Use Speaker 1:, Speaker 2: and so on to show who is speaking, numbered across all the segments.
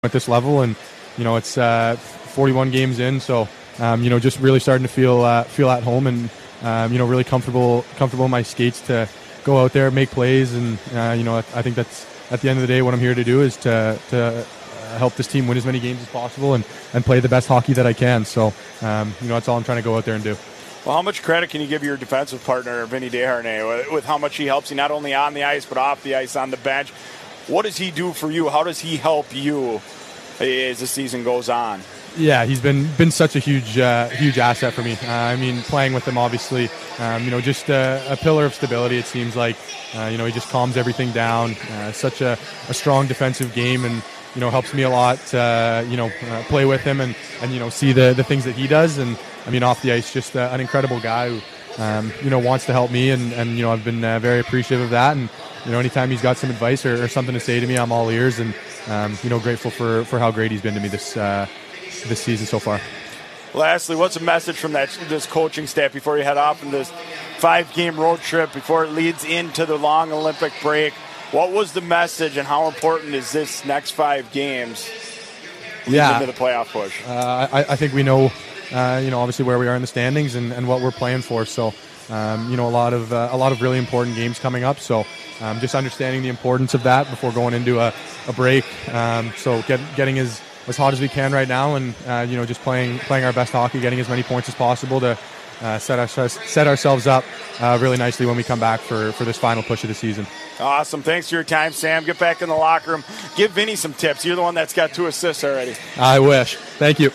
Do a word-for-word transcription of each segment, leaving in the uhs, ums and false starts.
Speaker 1: at this level, and you know it's uh, forty-one games in, so um, you know just really starting to feel uh, feel at home, and um, you know really comfortable comfortable in my skates to go out there, make plays, and uh, you know I think that's at the end of the day what I'm here to do is to to help this team win as many games as possible and, and play the best hockey that I can. So um, you know that's all I'm trying to go out there and do.
Speaker 2: Well, how much credit can you give your defensive partner, Vinny Desharnais, with how much he helps you not only on the ice but off the ice, on the bench? What does he do for you? How does he help you as the season goes on?
Speaker 1: Yeah, he's been been such a huge uh, huge asset for me. Uh, I mean, playing with him, obviously, um, you know, just a, a pillar of stability. It seems like, uh, you know, he just calms everything down. Uh, such a, a strong defensive game, and you know, helps me a lot. Uh, you know, uh, play with him and, and you know see the the things that he does. And I mean, off the ice, just uh, an incredible guy who um, you know wants to help me, and, and you know I've been uh, very appreciative of that. And you know, anytime he's got some advice or, or something to say to me, I'm all ears, and um, you know, grateful for, for how great he's been to me this uh, this season so far.
Speaker 2: Lastly, what's a message from that this coaching staff before you head off in this five-game road trip before it leads into the long Olympic break? What was the message, and how important is this next five games leading
Speaker 1: yeah.
Speaker 2: into the playoff push?
Speaker 1: Uh, I, I think we know, uh, you know, obviously where we are in the standings and, and what we're playing for. So, um, you know, a lot of uh, a lot of really important games coming up. So, um, just understanding the importance of that before going into a, a break. Um, so, get, getting as, as hot as we can right now, and uh, you know, just playing playing our best hockey, getting as many points as possible to uh, set our, set ourselves up uh, really nicely when we come back for, for this final push of the season.
Speaker 2: Awesome. Thanks for your time, Sam. Get back in the locker room. Give Vinny some tips. You're the one that's got two assists already.
Speaker 1: I wish. Thank you.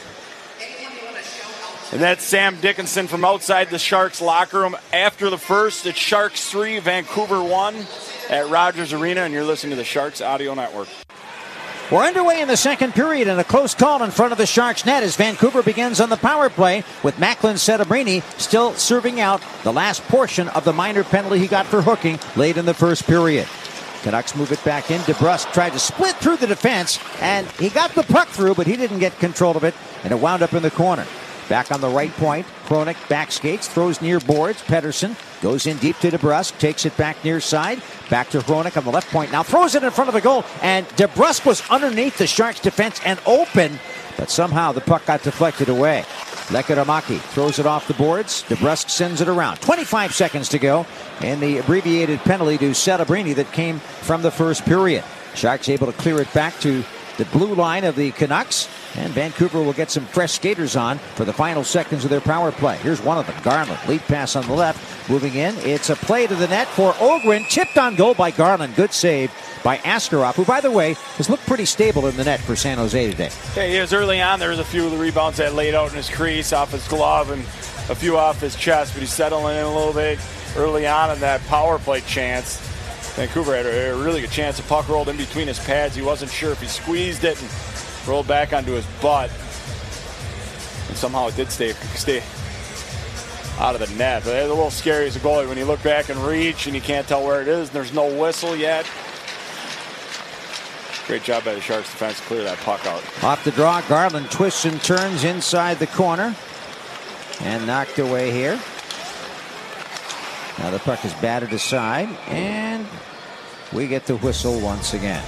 Speaker 2: And that's Sam Dickinson from outside the Sharks locker room. After the first, it's Sharks three, Vancouver one at Rogers Arena, and you're listening to the Sharks Audio Network.
Speaker 3: We're underway in the second period, and a close call in front of the Sharks net as Vancouver begins on the power play with Macklin Setebrini still serving out the last portion of the minor penalty he got for hooking late in the first period. Canucks move it back in. DeBrusk tried to split through the defense, and he got the puck through, but he didn't get control of it, and it wound up in the corner. Back on the right point, Hronek back skates, throws near boards. Pettersson goes in deep to DeBrusk, takes it back near side. Back to Hronek on the left point now, throws it in front of the goal, and DeBrusk was underneath the Sharks defense and open, but somehow the puck got deflected away. Lekkerimäki throws it off the boards. DeBrusk sends it around. twenty-five seconds to go, and the abbreviated penalty to Setebrini that came from the first period. Sharks able to clear it back to the blue line of the Canucks, and Vancouver will get some fresh skaters on for the final seconds of their power play. Here's one of them, Garland. Lead pass on the left, moving in. It's a play to the net for Ogren, tipped on goal by Garland. Good save by Askarov, who, by the way, has looked pretty stable in the net for San Jose today.
Speaker 2: Yeah, he was early on. There was a few of the rebounds that laid out in his crease, off his glove, and a few off his chest, but he's settling in a little bit early on in that power play chance. Vancouver had a really good chance. The puck rolled in between his pads. He wasn't sure if he squeezed it and rolled back onto his butt. And somehow it did stay, stay out of the net. But it's a little scary as a goalie when you look back and reach and you can't tell where it is and there's no whistle yet. Great job by the Sharks defense to clear that puck out.
Speaker 3: Off the draw, Garland twists and turns inside the corner and knocked away here. Now the puck is batted aside, and we get the whistle once again.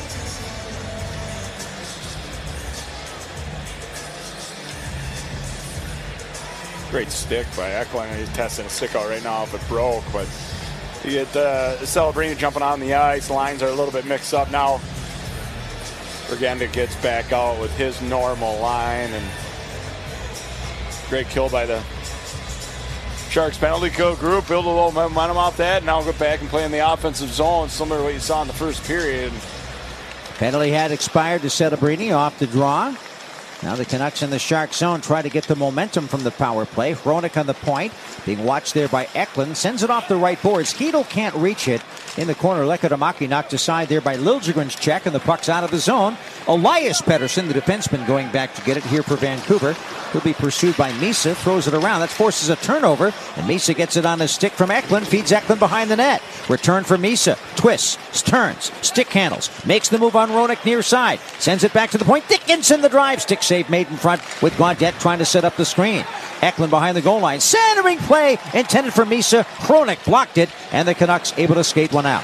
Speaker 2: Great stick by Eklund. He's testing a stick out right now if it broke, but you get uh, Celebrini jumping on the ice. Lines are a little bit mixed up now. Bergenda gets back out with his normal line, and great kill by the Sharks penalty kill group. Build a little momentum off that. Now go back and play in the offensive zone, similar to what you saw in the first period.
Speaker 3: Penalty had expired to Setebrini off the draw. Now the Canucks in the Shark zone try to get the momentum from the power play. Hronek on the point, being watched there by Eklund. Sends it off the right boards. Chytil can't reach it. In the corner, Lekkerimäki knocked aside there by Liljegren's check, and the puck's out of the zone. Elias Pettersson, the defenseman, going back to get it here for Vancouver. He'll be pursued by Misa, throws it around. That forces a turnover, and Misa gets it on his stick from Eklund, feeds Eklund behind the net. Return for Misa, twists, turns, stick handles, makes the move on Hronek near side, sends it back to the point. Dickinson the drive, stick save made in front with Gaudette trying to set up the screen. Eklund behind the goal line, centering play intended for Misa. Hronek blocked it, and the Canucks able to skate one out.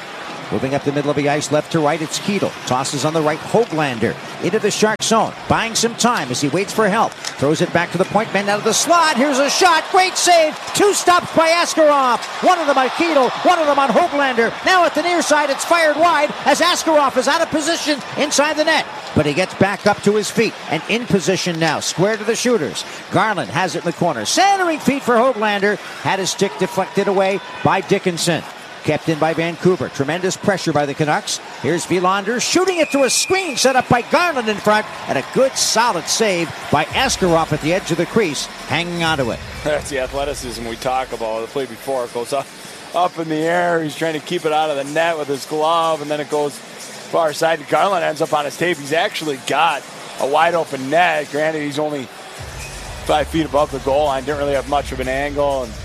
Speaker 3: Moving up the middle of the ice, left to right, it's Keedle. Tosses on the right, Hoglander into the Shark zone. Buying some time as he waits for help. Throws it back to the point man out of the slot. Here's a shot. Great save. Two stops by Askarov. One of them on Keedle, one of them on Hoglander. Now at the near side, it's fired wide as Askarov is out of position inside the net. But he gets back up to his feet and in position now. Square to the shooters. Garland has it in the corner. Centering feet for Hoglander. Had his stick deflected away by Dickinson. Kept in by Vancouver. Tremendous pressure by the Canucks. Here's Wilander shooting it to a screen set up by Garland in front. And a good solid save by Askarov at the edge of the crease, hanging onto it.
Speaker 2: That's the athleticism we talk about. The play before it goes up, up in the air. He's trying to keep it out of the net with his glove, and then it goes far side. Garland ends up on his tape. He's actually got a wide open net. Granted, he's only five feet above the goal line. Didn't really have much of an angle. And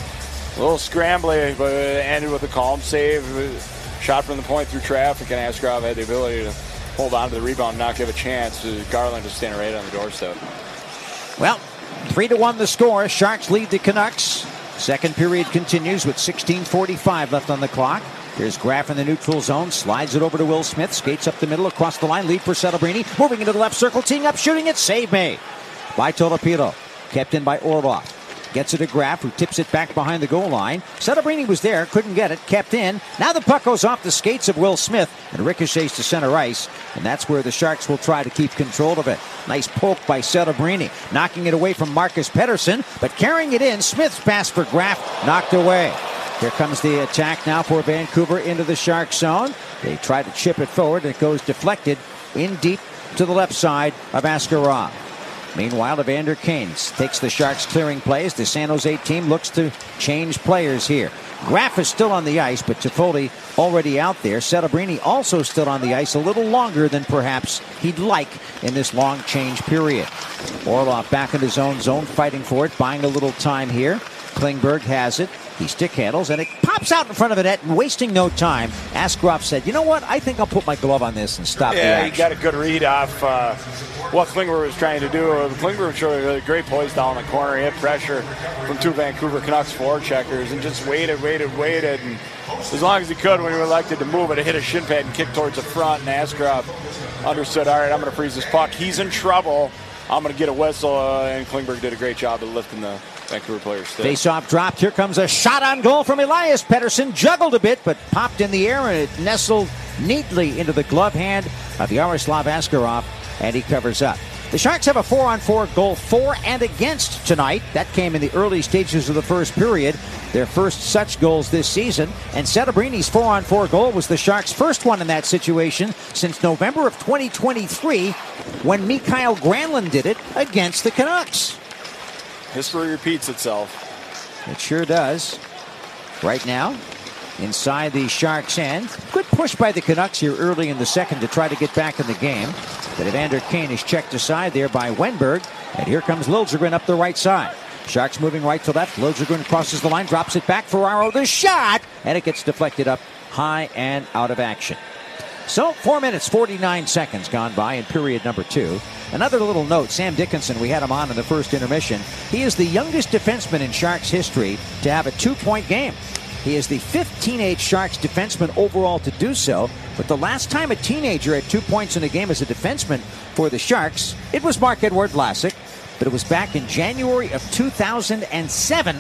Speaker 2: a little scrambly, but it ended with a calm save. Shot from the point through traffic, and Askarov had the ability to hold on to the rebound and not give a chance to Garland just standing right on the doorstep.
Speaker 3: Well, three to one the score. Sharks lead the Canucks. Second period continues with sixteen forty-five left on the clock. Here's Graf in the neutral zone. Slides it over to Will Smith. Skates up the middle across the line. Lead for Celebrini. Moving into the left circle. Teeing up. Shooting it. Save made by Tolopilo. Kept in by Orlov. Gets it to Graf, who tips it back behind the goal line. Celebrini was there, couldn't get it, kept in. Now the puck goes off the skates of Will Smith and ricochets to center ice. And that's where the Sharks will try to keep control of it. Nice poke by Celebrini, knocking it away from Marcus Pettersson, but carrying it in. Smith's pass for Graf, knocked away. Here comes the attack now for Vancouver into the Shark zone. They try to chip it forward, and it goes deflected in deep to the left side of Askarov. Meanwhile, Evander Kane takes the Sharks clearing plays. The San Jose team looks to change players here. Graf is still on the ice, but Toffoli already out there. Celebrini also still on the ice a little longer than perhaps he'd like in this long change period. Orlov back in his own zone, fighting for it, buying a little time here. Klingberg has it. He stick handles, and it pops out in front of the net, and wasting no time, Askarov said, you know what, I think I'll put my glove on this and stop
Speaker 2: yeah,
Speaker 3: the action.
Speaker 2: Yeah, he got a good read off uh, what Klingberg was trying to do. Klingberg showed a great poise down the corner. He had pressure from two Vancouver Canucks forecheckers and just waited, waited, waited. And as long as he could, when he elected to move it, it hit a shin pad and kicked towards the front. And Askarov understood, all right, I'm going to freeze this puck. He's in trouble. I'm going to get a whistle. Uh, and Klingberg did a great job of lifting the Vancouver players still.
Speaker 3: Face-off dropped. Here comes a shot on goal from Elias Pettersson. Juggled a bit, but popped in the air, and it nestled neatly into the glove hand of Yaroslav Askarov, and he covers up. The Sharks have a four-on-four goal for and against tonight. That came in the early stages of the first period. Their first such goals this season. And Celebrini's four-on-four goal was the Sharks' first one in that situation since November of twenty twenty-three, when Mikael Granlund did it against the Canucks.
Speaker 2: History repeats itself.
Speaker 3: It sure does. Right now, inside the Sharks' end. Good push by the Canucks here early in the second to try to get back in the game. But Evander Kane is checked aside there by Wenberg. And here comes Liljegren up the right side. Sharks moving right to left. Liljegren crosses the line, drops it back. Ferraro, the shot! And it gets deflected up high and out of action. So, four minutes, forty-nine seconds gone by in period number two. Another little note, Sam Dickinson, we had him on in the first intermission. He is the youngest defenseman in Sharks history to have a two-point game. He is the fifth teenage Sharks defenseman overall to do so. But the last time a teenager had two points in a game as a defenseman for the Sharks, it was Marc-Edouard Vlasic. But it was back in January of two thousand seven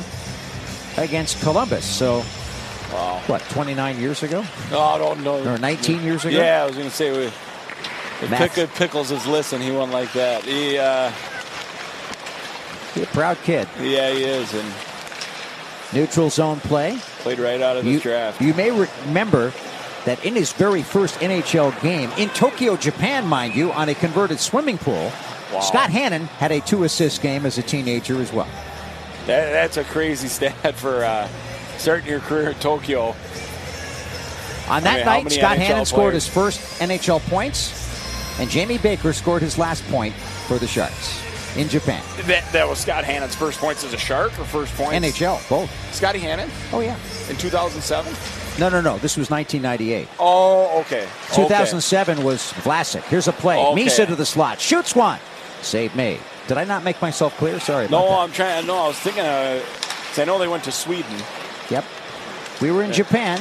Speaker 3: against Columbus. So, wow. What, twenty-nine years ago?
Speaker 2: No, I don't know.
Speaker 3: Or nineteen years ago?
Speaker 2: Yeah, I was going to say, we, if Pick, Pickles is listening, he won like that. He, uh,
Speaker 3: He's a proud kid.
Speaker 2: Yeah, he is. And
Speaker 3: neutral zone play.
Speaker 2: Played right out of his
Speaker 3: you,
Speaker 2: draft.
Speaker 3: You may remember that in his very first N H L game, in Tokyo, Japan, mind you, on a converted swimming pool, wow. Scott Hannon had a two-assist game as a teenager as well.
Speaker 2: That, that's a crazy stat for uh, starting your career in Tokyo.
Speaker 3: On that
Speaker 2: I mean,
Speaker 3: night, Scott
Speaker 2: N H L
Speaker 3: Hannon
Speaker 2: players?
Speaker 3: scored his first N H L points, and Jamie Baker scored his last point for the Sharks in Japan.
Speaker 2: That, that was Scott Hannon's first points as a Shark or first points?
Speaker 3: N H L, both.
Speaker 2: Scotty Hannon?
Speaker 3: Oh, yeah.
Speaker 2: In two thousand seven?
Speaker 3: No, no, no. This was nineteen ninety-eight.
Speaker 2: Oh, okay.
Speaker 3: two thousand seven
Speaker 2: okay.
Speaker 3: was Vlasic. Here's a play.
Speaker 2: Okay.
Speaker 3: Misa to the slot. Shoots one. Save made. Did I not make myself clear? Sorry about
Speaker 2: no,
Speaker 3: that.
Speaker 2: I'm trying. No, I was thinking. Uh, I know they went to Sweden.
Speaker 3: Yep. We were in
Speaker 2: yeah.
Speaker 3: Japan.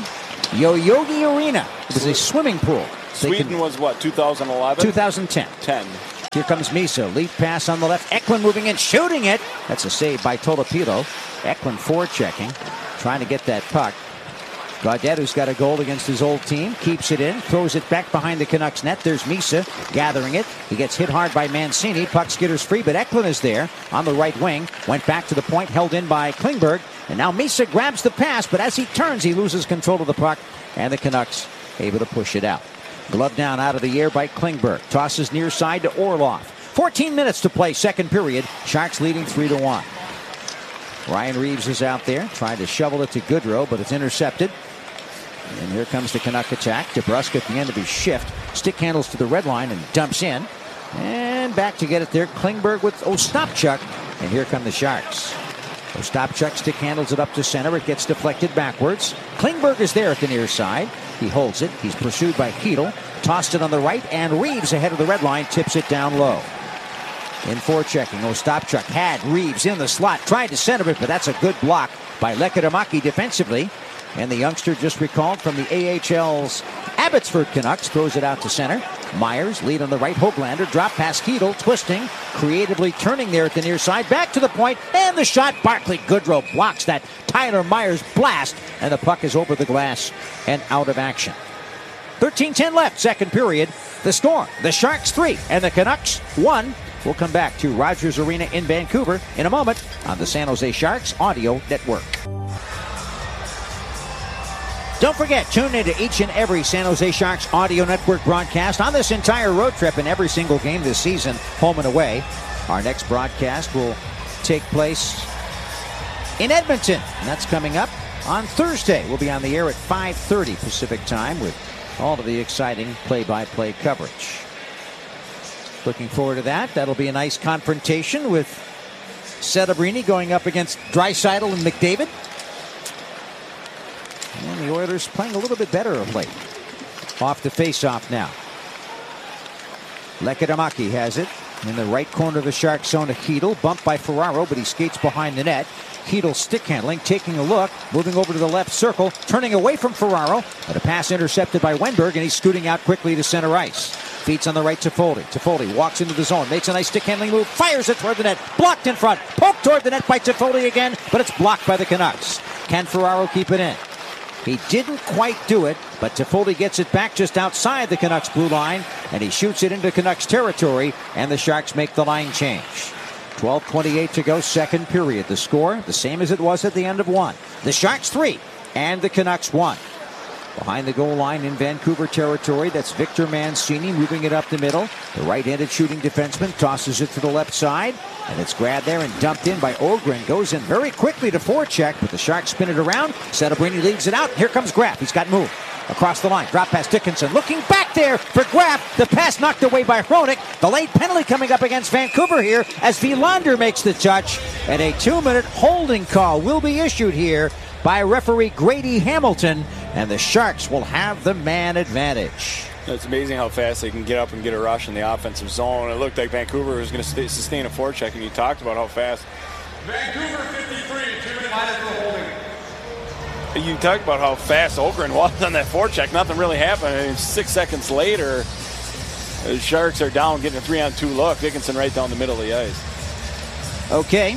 Speaker 3: Yoyogi Arena. It was a swimming pool.
Speaker 2: Sweden can, was what, two thousand eleven?
Speaker 3: two thousand ten.
Speaker 2: ten.
Speaker 3: Here comes Misa. Lead pass on the left. Eklund moving in, shooting it. That's a save by Tolopilo. Eklund forechecking, trying to get that puck. Gaudette, who's got a goal against his old team, keeps it in, throws it back behind the Canucks net. There's Misa gathering it. He gets hit hard by Mancini. Puck skitters free, but Eklund is there on the right wing. Went back to the point, held in by Klingberg. And now Misa grabs the pass, but as he turns, he loses control of the puck, and the Canucks able to push it out. Glove down out of the air by Klingberg. Tosses near side to Orlov. fourteen minutes to play, second period. Sharks leading three to one. Ryan Reeves is out there, trying to shovel it to Goodrow, but it's intercepted. And here comes the Canuck attack. DeBrusk at the end of his shift. Stick handles to the red line and dumps in. And back to get it there. Klingberg with Ostapchuk. And here come the Sharks. Ostapchuk stick handles it up to center. It gets deflected backwards. Klingberg is there at the near side. He holds it. He's pursued by Chytil. Tossed it on the right. And Reeves ahead of the red line tips it down low. In forechecking, Ostapchuk had Reeves in the slot. Tried to center it, but that's a good block by Lekkerimäki defensively. And the youngster just recalled from the A H L's Abbotsford Canucks throws it out to center. Myers lead on the right. Hoglander drop past Chytil, twisting, creatively turning there at the near side. Back to the point, and the shot. Barclay Goodrow blocks that Tyler Myers blast, and the puck is over the glass and out of action. thirteen ten left, second period. The score, the Sharks three and the Canucks one. We'll come back to Rogers Arena in Vancouver in a moment on the San Jose Sharks Audio Network. Don't forget, tune into each and every San Jose Sharks Audio Network broadcast on this entire road trip and every single game this season, home and away. Our next broadcast will take place in Edmonton, and that's coming up on Thursday. We'll be on the air at five thirty Pacific time with all of the exciting play-by-play coverage. Looking forward to that. That'll be a nice confrontation with Setebrini going up against Draisaitl and McDavid. And the Oilers playing a little bit better of late. Off the face-off now. Lekkerimäki has it in the right corner of the Shark zone to Chytil. Bumped by Ferraro, but he skates behind the net. Chytil stick handling, taking a look, moving over to the left circle, turning away from Ferraro. But a pass intercepted by Wenberg, and he's scooting out quickly to center ice. Feeds on the right to Foley. Toffoli walks into the zone, makes a nice stick handling move, fires it toward the net, blocked in front, poked toward the net by Toffoli again, but it's blocked by the Canucks. Can Ferraro keep it in? He didn't quite do it, but Toffoli gets it back just outside the Canucks blue line, and he shoots it into Canucks territory, and the Sharks make the line change. twelve twenty-eight to go, second period. The score, the same as it was at the end of one. The Sharks three, and the Canucks one. Behind the goal line in Vancouver territory, that's Victor Mancini moving it up the middle. The right-handed shooting defenseman tosses it to the left side, and it's grabbed there and dumped in by Ogren. Goes in very quickly to forecheck, but the Sharks spin it around. Setebrini leaves it out. Here comes Graff. He's got moved across the line. Drop past Dickinson. Looking back there for Graff. The pass knocked away by Hronek. The late penalty coming up against Vancouver here as Wilander makes the touch. And a two-minute holding call will be issued here by referee Grady Hamilton, and the Sharks will have the man advantage.
Speaker 2: It's amazing how fast they can get up and get a rush in the offensive zone. It looked like Vancouver was going to sustain a forecheck, and you talked about how fast.
Speaker 4: Vancouver fifty-three, two minutes minus the holding.
Speaker 2: You talked about how fast Ogren was on that forecheck. Nothing really happened. I mean, six seconds later, the Sharks are down, getting a three-on-two look. Dickinson right down the middle of the ice.
Speaker 3: Okay.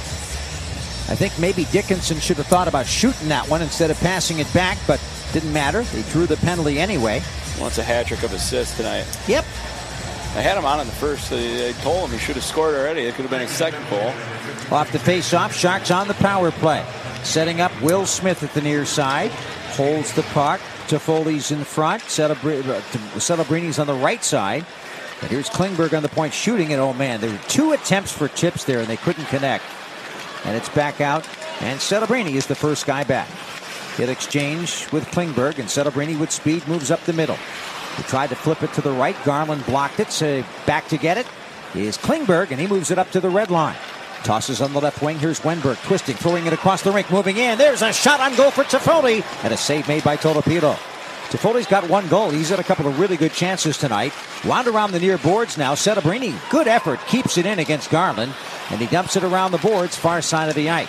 Speaker 3: I think maybe Dickinson should have thought about shooting that one instead of passing it back, but didn't matter. They drew the penalty anyway.
Speaker 2: Wants a hat trick of assists tonight.
Speaker 3: Yep.
Speaker 2: I had him on in the first. I told him he should have scored already. It could have been a second goal.
Speaker 3: Off the face-off, Sharks on the power play. Setting up Will Smith at the near side. Holds the puck. Toffoli's in front. Setebrini on the right side. And here's Klingberg on the point shooting it. Oh, man, there were two attempts for tips there, and they couldn't connect. And it's back out, and Setebrini is the first guy back. Hit exchange with Klingberg, and Setebrini with speed moves up the middle. He tried to flip it to the right. Garland blocked it, so back to get it is Klingberg, and he moves it up to the red line. Tosses on the left wing. Here's Wenberg twisting, throwing it across the rink, moving in. There's a shot on goal for Toffoli, and a save made by Tolopilo. Toffoli's got one goal. He's had a couple of really good chances tonight. Wound around the near boards now. Setebrini, good effort, keeps it in against Garland, and he dumps it around the boards, far side of the ice.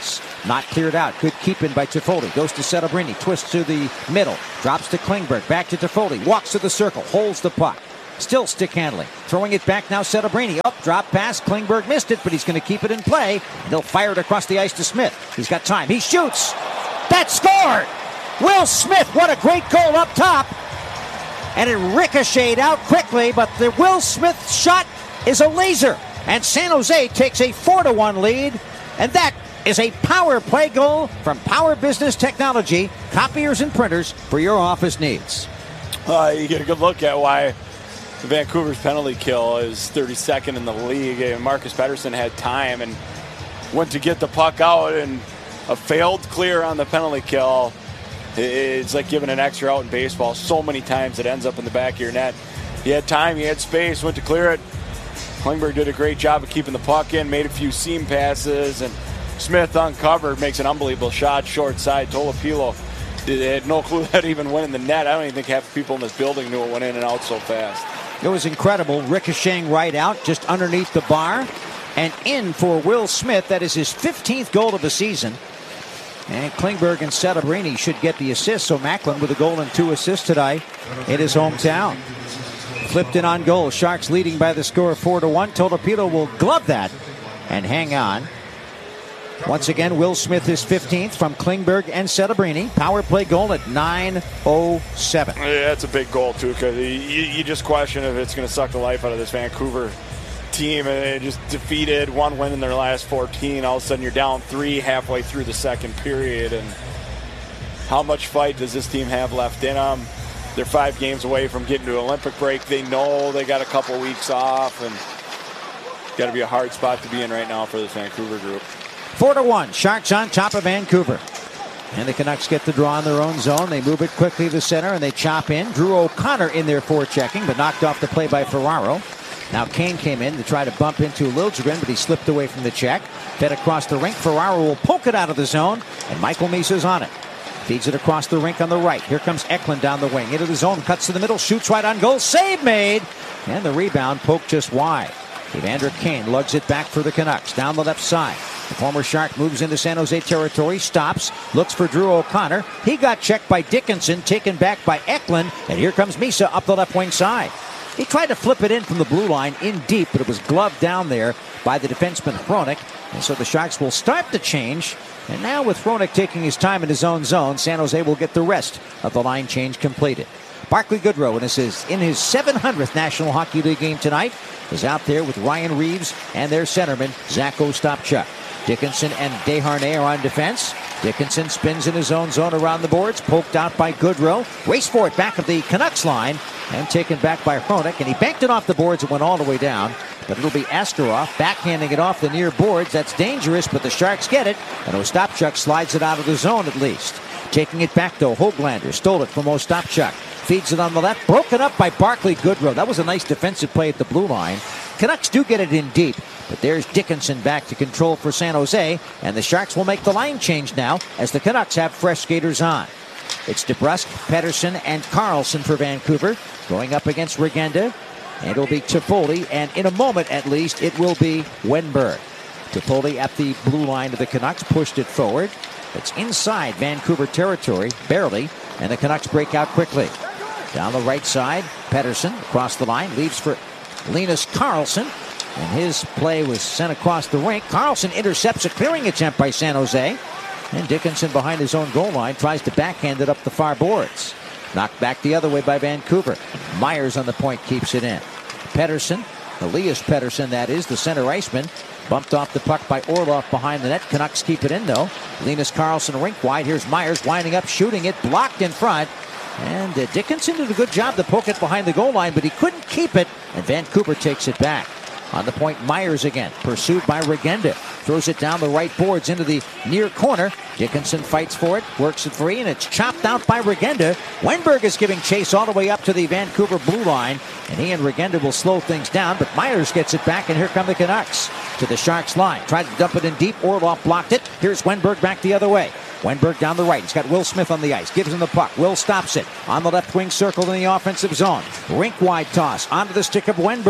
Speaker 3: Not cleared out. Good keep in by Toffoli. Goes to Settabrini. Twists to the middle. Drops to Klingberg. Back to Toffoli. Walks to the circle. Holds the puck. Still stick handling. Throwing it back now, Settabrini. Up, drop pass. Klingberg missed it, but he's going to keep it in play. And they'll fire it across the ice to Smith. He's got time. He shoots. That scored! Will Smith, what a great goal up top. And it ricocheted out quickly, but the Will Smith shot is a laser. And San Jose takes a four to one lead. And that is a power play goal from Power Business Technology. Copiers and printers for your office needs.
Speaker 2: Uh, you get a good look at why Vancouver's penalty kill is thirty-second in the league. And Marcus Pettersson had time and went to get the puck out, and a failed clear on the penalty kill. It's like giving an extra out in baseball. So many times it ends up in the back of your net. He had time, he had space, went to clear it. Klingberg did a great job of keeping the puck in, made a few seam passes, and Smith uncovered, makes an unbelievable shot, short side. Tolopilo had no clue that even went in the net. I don't even think half the people in this building knew it went in and out so fast.
Speaker 3: It was incredible. Ricocheting right out, just underneath the bar. And in for Will Smith. That is his fifteenth goal of the season. And Klingberg and Settabrini should get the assist. So Macklin with a goal and two assists today in his hometown. Flipped in on goal. Sharks leading by the score of four to one. Tolopilo will glove that and hang on. Once again, Will Smith is fifteenth from Klingberg and Settabrini. Power play goal at nine oh seven.
Speaker 2: Yeah, that's a big goal, too, because you, you just question if it's going to suck the life out of this Vancouver team. And they just defeated, one win in their last fourteen. All of a sudden, you're down three halfway through the second period. And how much fight does this team have left in them? They're five games away from getting to an Olympic break. They know they got a couple weeks off, and got to be a hard spot to be in right now for this Vancouver group.
Speaker 3: Four to one. Sharks on top of Vancouver. And the Canucks get the draw in their own zone. They move it quickly to center, and they chop in. Drew O'Connor in there forechecking, but knocked off the play by Ferraro. Now Kane came in to try to bump into Liljegren, but he slipped away from the check. Fed across the rink. Ferraro will poke it out of the zone, and Michael Misa's on it. Feeds it across the rink on the right. Here comes Eklund down the wing. Into the zone. Cuts to the middle. Shoots right on goal. Save made. And the rebound poked just wide. Evander Kane lugs it back for the Canucks. Down the left side. The former Shark moves into San Jose territory. Stops. Looks for Drew O'Connor. He got checked by Dickinson. Taken back by Eklund. And here comes Misa up the left wing side. He tried to flip it in from the blue line in deep, but it was gloved down there by the defenseman Hronek. And so the Sharks will start the change. And now with Hronek taking his time in his own zone, San Jose will get the rest of the line change completed. Barclay Goodrow in his, in his seven hundredth National Hockey League game tonight is out there with Ryan Reeves and their centerman, Zach Ostapchuk. Dickinson and Desharnais are on defense. Dickinson spins in his own zone around the boards, poked out by Goodrow. Race for it back of the Canucks line and taken back by Hronek, and he banked it off the boards and went all the way down. But it'll be Askarov backhanding it off the near boards. That's dangerous, but the Sharks get it, and Ostapchuk slides it out of the zone at least. Taking it back, though, Höglander stole it from Ostapchuk. Feeds it on the left, broken up by Barclay Goodrow. That was a nice defensive play at the blue line. Canucks do get it in deep, but there's Dickinson back to control for San Jose, and the Sharks will make the line change now as the Canucks have fresh skaters on. It's DeBrusk, Pettersson, and Carlson for Vancouver going up against Regenda. And it'll be Toffoli, and in a moment at least, it will be Wenberg. Toffoli at the blue line of the Canucks, pushed it forward. It's inside Vancouver territory, barely, and the Canucks break out quickly. Down the right side, Pettersson across the line, leaves for Linus Carlson, and his play was sent across the rink. Carlson intercepts a clearing attempt by San Jose, and Dickinson behind his own goal line tries to backhand it up the far boards. Knocked back the other way by Vancouver. Myers on the point keeps it in. Pettersson, Elias Pettersson that is, the center iceman, bumped off the puck by Orlov behind the net. Canucks keep it in though. Linus Carlson rink wide. Here's Myers winding up, shooting it, blocked in front. And uh, Dickinson did a good job to poke it behind the goal line, but he couldn't keep it, and Vancouver takes it back. On the point, Myers again, pursued by Regenda. Throws it down the right boards into the near corner. Dickinson fights for it, works it free, and it's chopped out by Regenda. Wenberg is giving chase all the way up to the Vancouver blue line, and he and Regenda will slow things down, but Myers gets it back, and here come the Canucks to the Sharks line. Tried to dump it in deep. Orlov blocked it. Here's Wenberg back the other way. Wenberg down the right. He's got Will Smith on the ice. Gives him the puck. Will stops it. On the left wing circle in the offensive zone. Rink wide toss. Onto the stick of Wenberg.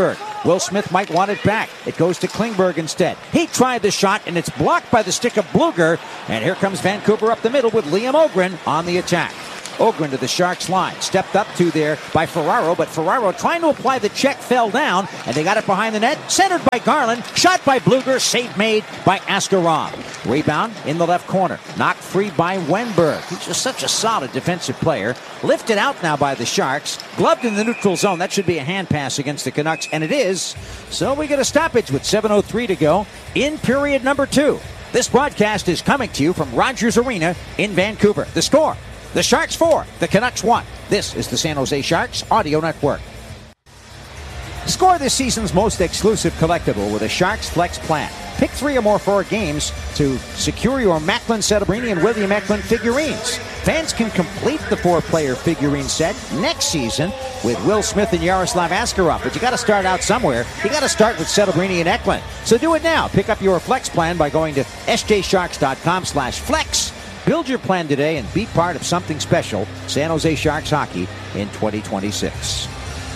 Speaker 3: Will Smith might want it back. It goes to Klingberg instead. He tried the shot, and it's blocked by the stick of Blueger. And here comes Vancouver up the middle with Liam Ogren on the attack. Ogren to the Sharks line. Stepped up to there by Ferraro, but Ferraro trying to apply the check fell down, and they got it behind the net. Centered by Garland. Shot by Blueger. Save made by Askarov. Rebound in the left corner. Knocked free by Wenberg. He's just such a solid defensive player. Lifted out now by the Sharks. Gloved in the neutral zone. That should be a hand pass against the Canucks, and it is. So we get a stoppage with seven oh three to go in period number two. This broadcast is coming to you from Rogers Arena in Vancouver. The score: the Sharks four, the Canucks one. This is the San Jose Sharks Audio Network. Score this season's most exclusive collectible with a Sharks Flex plan. Pick three or more four games to secure your Macklin Celebrini and William Eklund figurines. Fans can complete the four-player figurine set next season with Will Smith and Yaroslav Askarov. But you got to start out somewhere. You got to start with Celebrini and Eklund. So do it now. Pick up your Flex plan by going to s j sharks dot com slash flex. Build your plan today and be part of something special. San Jose Sharks hockey in twenty twenty-six.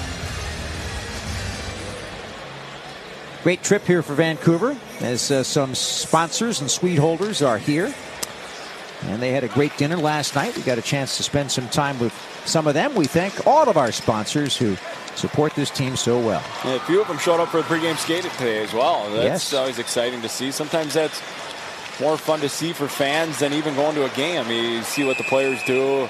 Speaker 3: Great trip here for Vancouver as uh, some sponsors and suite holders are here. And they had a great dinner last night. We got a chance to spend some time with some of them. We thank all of our sponsors who support this team so well.
Speaker 2: Yeah, a few of them showed up for the pregame skate today as well. That's
Speaker 3: yes.
Speaker 2: always exciting to see. Sometimes that's more fun to see for fans than even going to a game. I mean, you see what the players do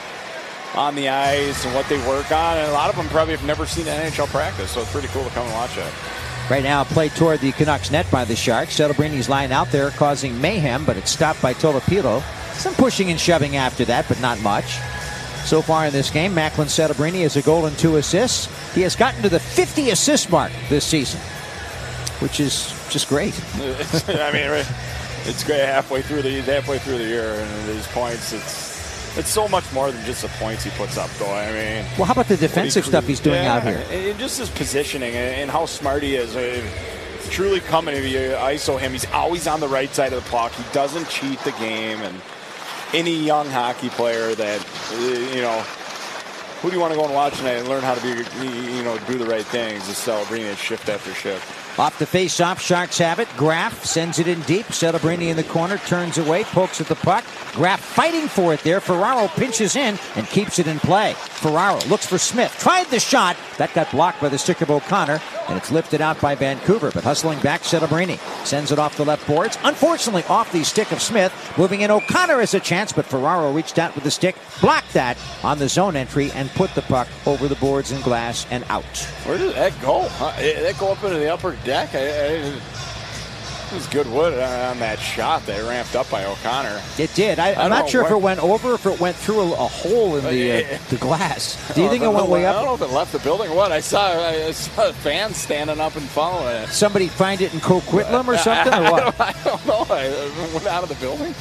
Speaker 2: on the ice and what they work on. And a lot of them probably have never seen an N H L practice, so it's pretty cool to come and watch it.
Speaker 3: Right now, play toward the Canucks net by the Sharks. Celebrini's line out there causing mayhem, but it's stopped by Tolopilo. Some pushing and shoving after that, but not much. So far in this game, Macklin Celebrini has a goal and two assists. He has gotten to the fifty assist mark this season, which is just great.
Speaker 2: I mean, it's great halfway through the halfway through the year, and these points, it's it's so much more than just the points he puts up, though. I mean,
Speaker 3: well, how about the defensive stuff he's doing
Speaker 2: yeah,
Speaker 3: out here?
Speaker 2: And just his positioning and how smart he is. It's truly coming if you I S O him. He's always on the right side of the puck. He doesn't cheat the game. And any young hockey player that, you know, who do you want to go and watch tonight and learn how to be, you know, do the right things? Is Celebrini shift after shift.
Speaker 3: Off the face-off, Sharks have it. Graf sends it in deep. Celebrini in the corner, turns away, pokes at the puck. Graf fighting for it there. Ferraro pinches in and keeps it in play. Ferraro looks for Smith. Tried the shot. That got blocked by the stick of O'Connor, and it's lifted out by Vancouver. But hustling back, Celebrini sends it off the left boards. Unfortunately, off the stick of Smith. Moving in, O'Connor has a chance, but Ferraro reached out with the stick, blocked that on the zone entry, and put the puck over the boards and glass and out.
Speaker 2: Where did that go? Huh? Did that go up into the upper deck? I, I, it was good wood on that shot that ramped up by O'Connor.
Speaker 3: It did. I, I'm not sure if it went over or if it went through a, a hole in the uh, the glass. Do you think it went way up?
Speaker 2: I don't know if it left the building or what. I saw, I saw a fan standing up and following it.
Speaker 3: Somebody find it in Coquitlam or something? Or what?
Speaker 2: I don't know. I went out of the building.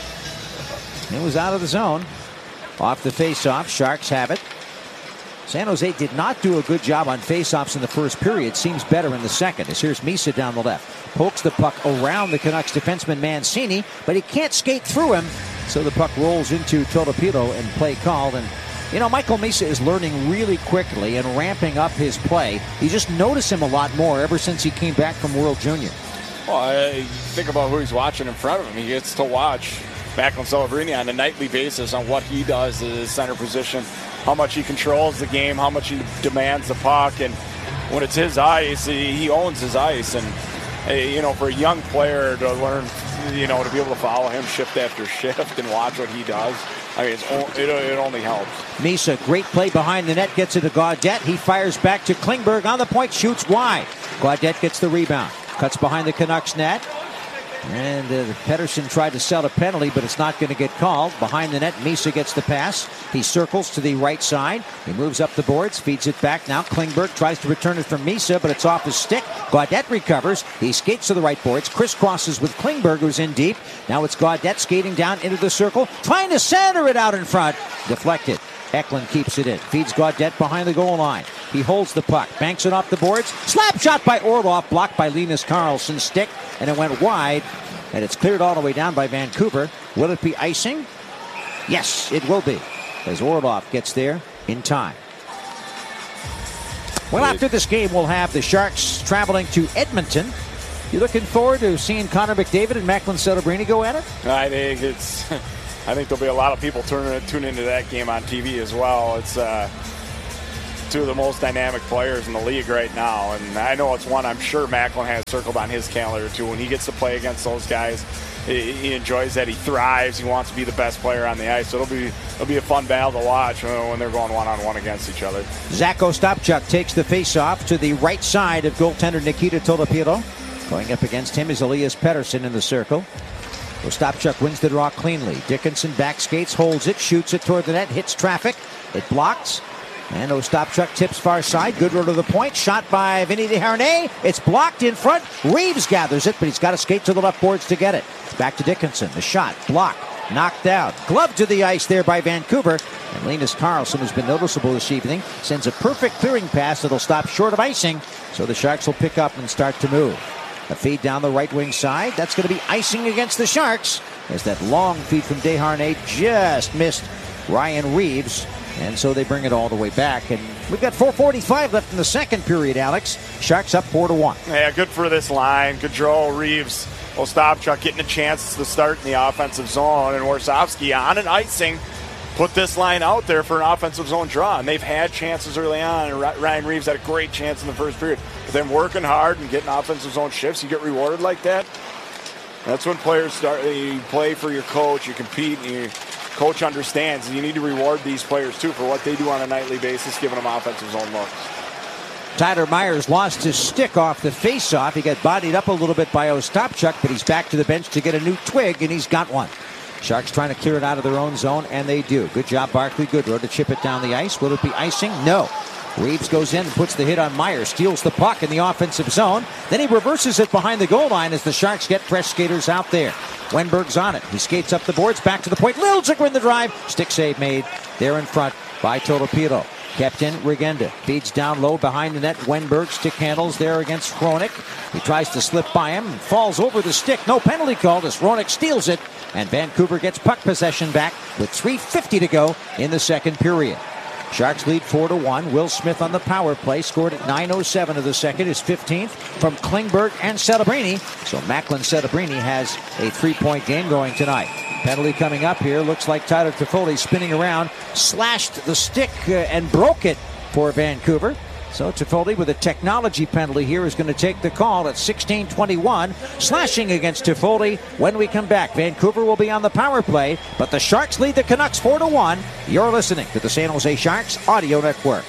Speaker 3: It was out of the zone. Off the face-off, Sharks have it. San Jose did not do a good job on face-offs in the first period. Seems better in the second. As here's Misa down the left. Pokes the puck around the Canucks defenseman Mancini, but he can't skate through him. So the puck rolls into Tolopilo and play called. And, you know, Michael Misa is learning really quickly and ramping up his play. You just notice him a lot more ever since he came back from World Junior.
Speaker 2: Well, I think about who he's watching in front of him. He gets to watch Macklin Celebrini on a nightly basis on what he does in his center position, how much he controls the game, how much he demands the puck, and when it's his ice, he owns his ice. And you know, for a young player to learn, you know, to be able to follow him shift after shift and watch what he does, I mean, it's, it, it only helps.
Speaker 3: Misa, great play behind the net, gets it to Gaudette. He fires back to Klingberg on the point, shoots wide. Gaudette gets the rebound, cuts behind the Canucks net. And uh, Pettersson tried to sell a penalty, but it's not going to get called. Behind the net, Misa gets the pass. He circles to the right side. He moves up the boards, feeds it back now. Klingberg tries to return it from Misa, but it's off his stick. Gaudette recovers. He skates to the right boards, crisscrosses with Klingberg, who's in deep. Now it's Gaudette skating down into the circle, trying to center it out in front. Deflected. Eklund keeps it in. Feeds Gaudette behind the goal line. He holds the puck. Banks it off the boards. Slap shot by Orlov. Blocked by Linus Karlsson's stick. And it went wide. And it's cleared all the way down by Vancouver. Will it be icing? Yes, it will be. As Orlov gets there in time. Well, after this game, we'll have the Sharks traveling to Edmonton. You looking forward to seeing Connor McDavid and Macklin Celebrini go at it?
Speaker 2: I think it's. I think there'll be a lot of people turning tune into that game on T V as well. It's uh, two of the most dynamic players in the league right now, and I know it's one I'm sure Macklin has circled on his calendar too. When he gets to play against those guys, he, he enjoys that. He thrives. He wants to be the best player on the ice. So it'll be it'll be a fun battle to watch when they're going one on one against each other.
Speaker 3: Zach Ostapchuk takes the face-off to the right side of goaltender Nikita Tolopilo. Going up against him is Elias Pettersson in the circle. Ostapchuk wins the draw cleanly. Dickinson back skates, holds it, shoots it toward the net, hits traffic. It blocks. And Ostapchuk tips far side. Goodrow to the point. Shot by Vinny Desharnais. It's blocked in front. Reeves gathers it, but he's got to skate to the left boards to get it. Back to Dickinson. The shot blocked. Knocked out. Glove to the ice there by Vancouver. And Linus Karlsson, who's been noticeable this evening, sends a perfect clearing pass that'll stop short of icing. So the Sharks will pick up and start to move. A feed down the right wing side. That's going to be icing against the Sharks, as that long feed from Desharnais just missed Ryan Reeves. And so they bring it all the way back. And we've got four forty-five left in the second period, Alex. Sharks up four to one.
Speaker 2: Yeah, good for this line. Gaudreau, Reeves, Ostapchuk getting a chance to start in the offensive zone. And Warsofsky on an icing put this line out there for an offensive zone draw. And they've had chances early on. And Ryan Reeves had a great chance in the first period. But then working hard and getting offensive zone shifts, you get rewarded like that. That's when players start. You play for your coach, you compete, and your coach understands. And you need to reward these players, too, for what they do on a nightly basis, giving them offensive zone looks.
Speaker 3: Tyler Myers lost his stick off the face-off. He got bodied up a little bit by Ostapchuk, but he's back to the bench to get a new twig, and he's got one. Sharks trying to clear it out of their own zone, and they do. Good job, Barclay Goodrow, to chip it down the ice. Will it be icing? No. Reeves goes in and puts the hit on Myers, steals the puck in the offensive zone. Then he reverses it behind the goal line as the Sharks get fresh skaters out there. Wenberg's on it. He skates up the boards, back to the point. Liljegren in the drive. Stick save made there in front by Tolopilo. Kept in, Regenda feeds down low behind the net. Wenberg stick handles there against Hronek. He tries to slip by him, falls over the stick. No penalty called as Hronek steals it, and Vancouver gets puck possession back with three fifty to go in the second period. Sharks lead four to one. Will Smith on the power play, scored at nine oh seven of the second, his fifteenth from Klingberg and Celebrini. So Macklin Celebrini has a three-point game going tonight. Penalty coming up here. Looks like Tyler Toffoli spinning around, slashed the stick uh, and broke it for Vancouver. So Toffoli with a technology penalty here is going to take the call at sixteen twenty-one. Slashing against Toffoli when we come back. Vancouver will be on the power play, but the Sharks lead the Canucks four to one. You're listening to the San Jose Sharks Audio Network.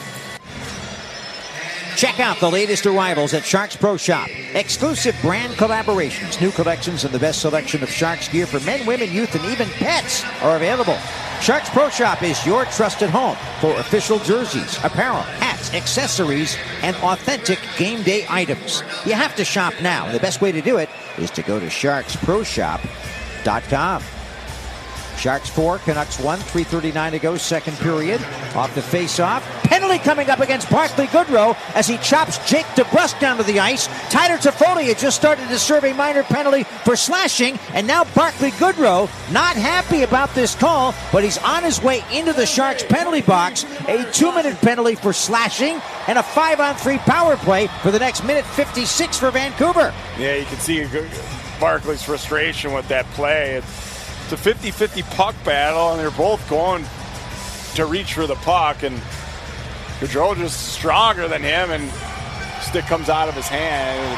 Speaker 3: Check out the latest arrivals at Sharks Pro Shop. Exclusive brand collaborations, new collections, and the best selection of Sharks gear for men, women, youth, and even pets are available. Sharks Pro Shop is your trusted home for official jerseys, apparel, hats, accessories, and authentic game day items. You have to shop now, and the best way to do it is to go to sharks pro shop dot com. Sharks four, Canucks one, three thirty-nine to go, second period. Off the face-off. Penalty coming up against Barclay Goodrow as he chops Jake DeBrusk down to the ice. Tyler Toffoli had just started to serve a minor penalty for slashing, and now Barclay Goodrow not happy about this call, but he's on his way into the Sharks penalty box. A two-minute penalty for slashing and a five-on-three power play for the next minute fifty-six for Vancouver.
Speaker 2: Yeah, you can see Barclay's frustration with that play. It's It's a fifty-fifty puck battle, and they're both going to reach for the puck, and Gaudreau just stronger than him, and stick comes out of his hand.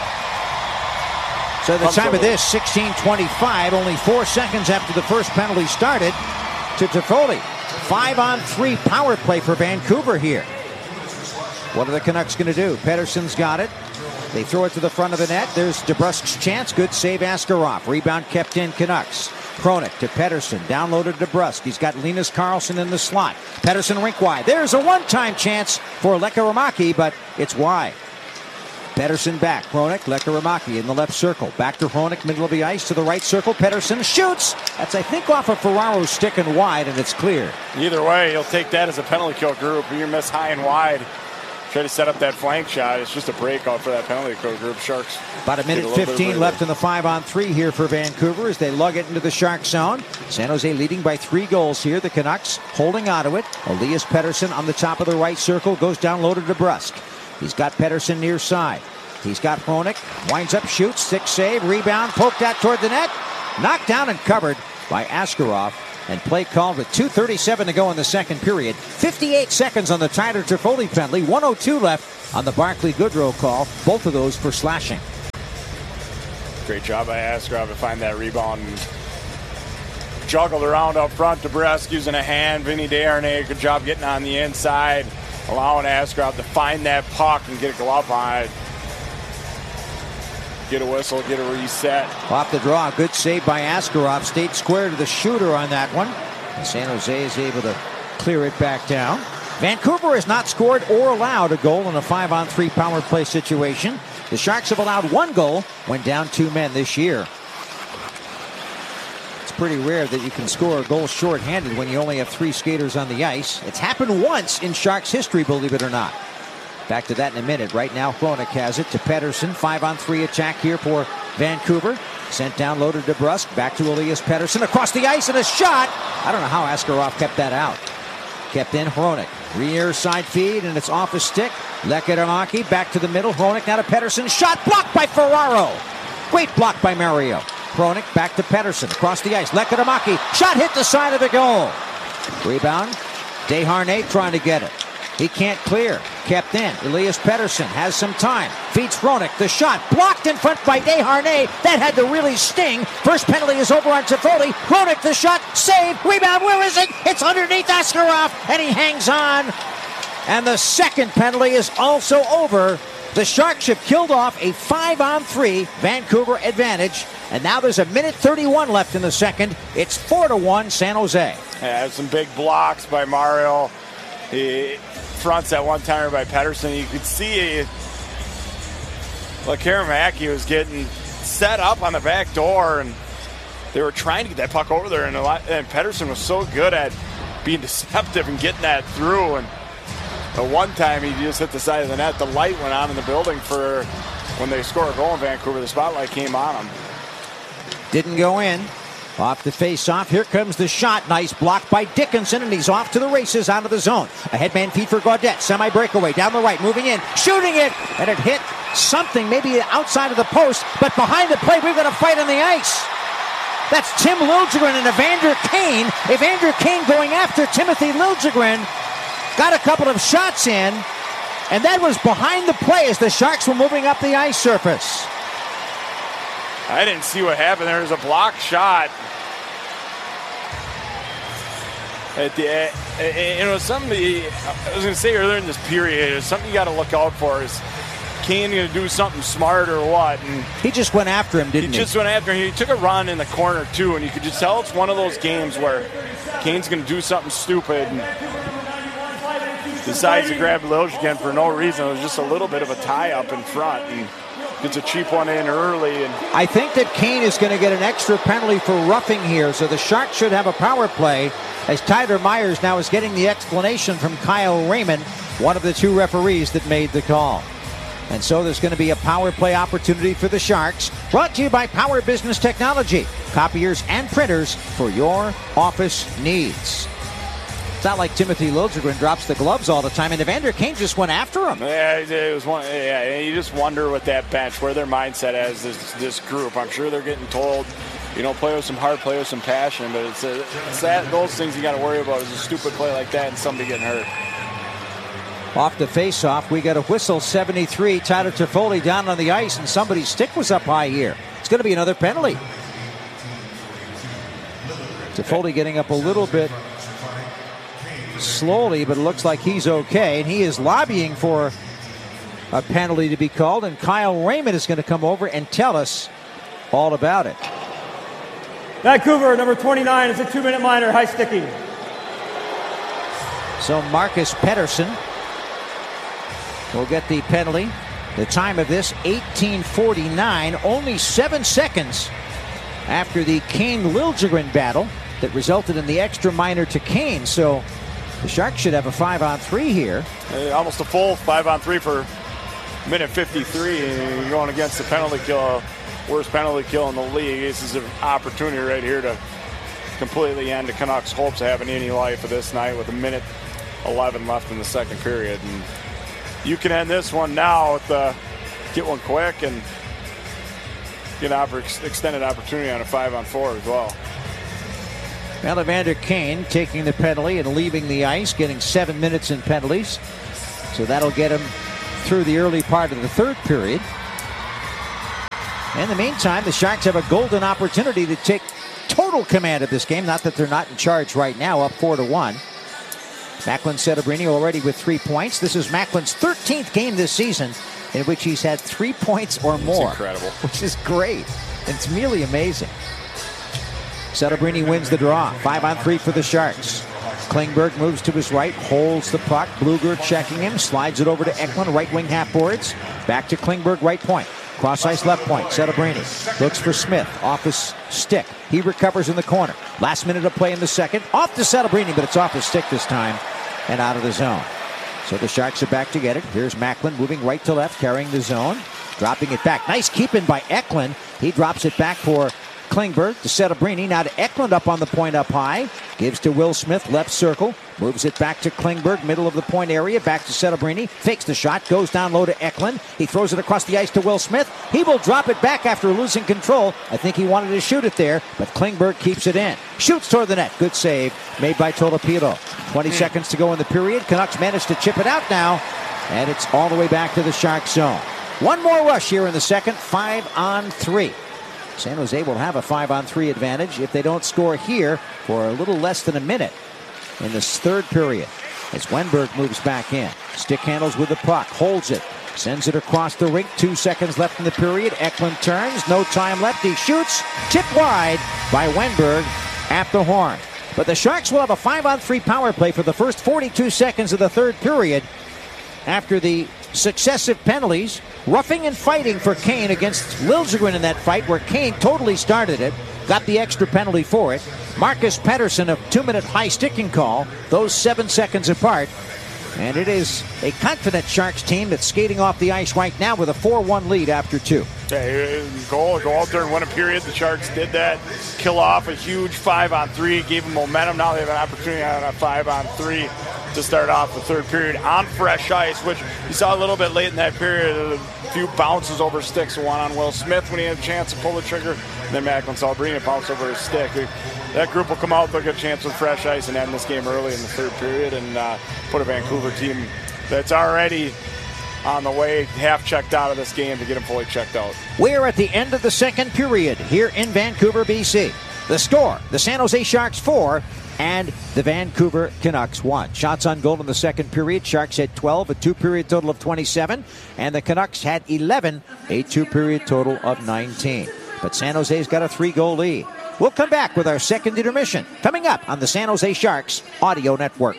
Speaker 3: So the time of this, sixteen twenty-five, only four seconds after the first penalty started to Toffoli. Five on three power play for Vancouver here. What are the Canucks going to do? Pettersson's got it. They throw it to the front of the net. There's DeBrusk's chance. Good save, Askarov. Rebound kept in, Canucks. Hronek to Pettersson. Downloaded DeBrusk. He's got Linus Karlsson in the slot. Pettersson rink wide. There's a one-time chance for Lekkerimaki, but it's wide. Pettersson back. Hronek, Lekkerimaki in the left circle. Back to Hronek, middle of the ice to the right circle. Pettersson shoots. That's, I think, off of Ferraro's stick and wide, and it's clear.
Speaker 2: Either way, you'll take that as a penalty kill group. You miss high and wide. Try to set up that flank shot. It's just a breakout for that penalty kill group. Sharks.
Speaker 3: About a minute fifteen left in the five on three here for Vancouver as they lug it into the Shark zone. San Jose leading by three goals here. The Canucks holding onto it. Elias Pettersson on the top of the right circle goes down low to DeBrusk. He's got Pettersson near side. He's got Hronek. Winds up, shoots, stick save, rebound, poked out toward the net. Knocked down and covered by Askarov. And play called with two thirty-seven to go in the second period. fifty-eight seconds on the Tyler Toffoli penalty. one oh two left on the Barclay Goodrow call. Both of those for slashing.
Speaker 2: Great job by Askarov to find that rebound. Juggled around up front. DeBrusk using a hand. Vinny Desharnais, good job getting on the inside. Allowing Askarov to find that puck and get a glove on it. Get a whistle, get a reset.
Speaker 3: Off the draw, good save by Askarov. Stayed square to the shooter on that one. And San Jose is able to clear it back down. Vancouver has not scored or allowed a goal in a five on three power play situation. The Sharks have allowed one goal when down two men this year. It's pretty rare that you can score a goal shorthanded when you only have three skaters on the ice. It's happened once in Sharks history, believe it or not. Back to that in a minute. Right now, Hronek has it to Pettersson. Five on three attack here for Vancouver. Sent down low to DeBrusk. Back to Elias Pettersson. Across the ice and a shot. I don't know how Askarov kept that out. Kept in Hronek. Rear side feed and it's off his stick. Lekkerimäki back to the middle. Hronek now to Pettersson. Shot blocked by Ferraro. Great block by Mario. Hronek back to Pettersson. Across the ice. Lekkerimäki. Shot hit the side of the goal. Rebound. Desharnais trying to get it. He can't clear. Kept in. Elias Pettersson has some time. Feeds Hronek. The shot blocked in front by Desharnais. That had to really sting. First penalty is over on Toffoli. Hronek the shot. Save. Rebound. Where is it? It's underneath Askarov. And he hangs on. And the second penalty is also over. The Sharks have killed off a five on three Vancouver advantage. And now there's a minute thirty-one left in the second. It's four to one San Jose.
Speaker 2: Yeah, some big blocks by Mario. He fronts that one timer by Pettersson. You could see Lekkerimäki was getting set up on the back door, and they were trying to get that puck over there. And, and Pettersson was so good at being deceptive and getting that through. And the one time he just hit the side of the net, the light went on in the building for when they score a goal in Vancouver. The spotlight came on him.
Speaker 3: Didn't go in. Off the face-off, here comes the shot. Nice block by Dickinson, and he's off to the races out of the zone. A headman feed for Gaudette. Semi-breakaway down the right, moving in, shooting it, and it hit something, maybe outside of the post, but behind the plate, we've got a fight on the ice. That's Tim Liljegren and Evander Kane. Evander Kane going after Timothy Liljegren. Got a couple of shots in, and that was behind the play as the Sharks were moving up the ice surface.
Speaker 2: I didn't see what happened. There was a block shot. At the, you know, something I was going to say earlier in this period is something you got to look out for. Is Kane going to do something smart or what? And
Speaker 3: he just went after him, didn't he?
Speaker 2: He just went after him. He took a run in the corner too, and you could just tell it's one of those games where Kane's going to do something stupid and decides to grab Liljegren for no reason. It was just a little bit of a tie-up in front, and gets a cheap one in early. And
Speaker 3: I think that Kane is going to get an extra penalty for roughing here, so the Sharks should have a power play, as Tyler Myers now is getting the explanation from Kyle Raymond, one of the two referees that made the call. And so there's going to be a power play opportunity for the Sharks, brought to you by Power Business Technology, copiers and printers for your office needs. It's not like Timothy Liljegren drops the gloves all the time, and Evander Kane just went after him.
Speaker 2: Yeah, it was one. Yeah, you just wonder with that bench where their mindset as this this group. I'm sure they're getting told, you know, play with some heart, play with some passion, but it's, a, it's that those things you got to worry about is a stupid play like that and somebody getting hurt.
Speaker 3: Off the face-off, we got a whistle, seventy-three. Tyler Toffoli down on the ice, and somebody's stick was up high here. It's going to be another penalty. Toffoli getting up a little bit slowly, but it looks like he's okay, and he is lobbying for a penalty to be called, and Kyle Raymond is going to come over and tell us all about it.
Speaker 5: Vancouver, number twenty-nine, is a two-minute minor, high sticking.
Speaker 3: So Marcus Pettersson will get the penalty. The time of this, eighteen forty-nine, only seven seconds after the Kane-Liljegren battle that resulted in the extra minor to Kane. So the Sharks should have a five on three here.
Speaker 2: Uh, almost a full five on three for minute fifty-three. And you're going against the penalty kill, worst penalty kill in the league. This is an opportunity right here to completely end the Canucks' hopes of having any life of this night with a minute eleven left in the second period. And you can end this one now with the get one quick and get an oppor- extended opportunity on a five on four as well.
Speaker 3: Well, Evander Kane taking the penalty and leaving the ice, getting seven minutes in penalties. So that'll get him through the early part of the third period. In the meantime, the Sharks have a golden opportunity to take total command of this game. Not that they're not in charge right now, up four to one. Macklin Setebrini already with three points. This is Macklin's thirteenth game this season in which he's had three points or more.
Speaker 2: That's incredible.
Speaker 3: Which is great. It's really amazing. Setebrini wins the draw. Five on three for the Sharks. Klingberg moves to his right, holds the puck. Bluger checking him, slides it over to Eklund, right wing half boards. Back to Klingberg, right point. Cross ice left point. Setebrini looks for Smith off his stick. He recovers in the corner. Last minute of play in the second. Off to Setebrini, but it's off his stick this time and out of the zone. So the Sharks are back to get it. Here's Macklin moving right to left, carrying the zone. Dropping it back. Nice keep-in by Eklund. He drops it back for Klingberg to Setebrini. Now to Eklund up on the point up high. Gives to Will Smith, left circle. Moves it back to Klingberg, middle of the point area. Back to Setebrini. Fakes the shot. Goes down low to Eklund. He throws it across the ice to Will Smith. He will drop it back after losing control. I think he wanted to shoot it there, but Klingberg keeps it in. Shoots toward the net. Good save made by Tolopilo. twenty seconds to go in the period. Canucks manage to chip it out now, and it's all the way back to the Sharks zone. One more rush here in the second. Five on three. San Jose will have a five on three advantage if they don't score here for a little less than a minute in this third period. As Wenberg moves back in. Stick handles with the puck. Holds it. Sends it across the rink. Two seconds left in the period. Eklund turns. No time left. He shoots. Tipped wide by Wenberg at the horn. But the Sharks will have a five on three power play for the first forty-two seconds of the third period after the successive penalties. Roughing and fighting for Kane against Liljegren in that fight where Kane totally started it. Got the extra penalty for it. Marcus Pettersson, a two-minute high sticking call. Those seven seconds apart. And it is a confident Sharks team that's skating off the ice right now with a four one lead after two.
Speaker 2: Yeah, goal, go out there and win a period. The Sharks did that. Kill off a huge five on three. Gave them momentum. Now they have an opportunity on a five on three to start off the third period on fresh ice, which you saw a little bit late in that period. A few bounces over sticks. One on Will Smith when he had a chance to pull the trigger. And then Macklin Setebrini bounced over his stick. That group will come out, they'll get a chance with fresh ice and end this game early in the third period and uh, put a Vancouver team that's already on the way, half checked out of this game to get them fully checked out.
Speaker 3: We're at the end of the second period here in Vancouver, B C. The score, the San Jose Sharks four and the Vancouver Canucks one. Shots on goal in the second period. Sharks had twelve, a two-period total of twenty-seven, and the Canucks had eleven, a two-period total of nineteen. But San Jose's got a three-goal lead. We'll come back with our second intermission coming up on the San Jose Sharks Audio Network.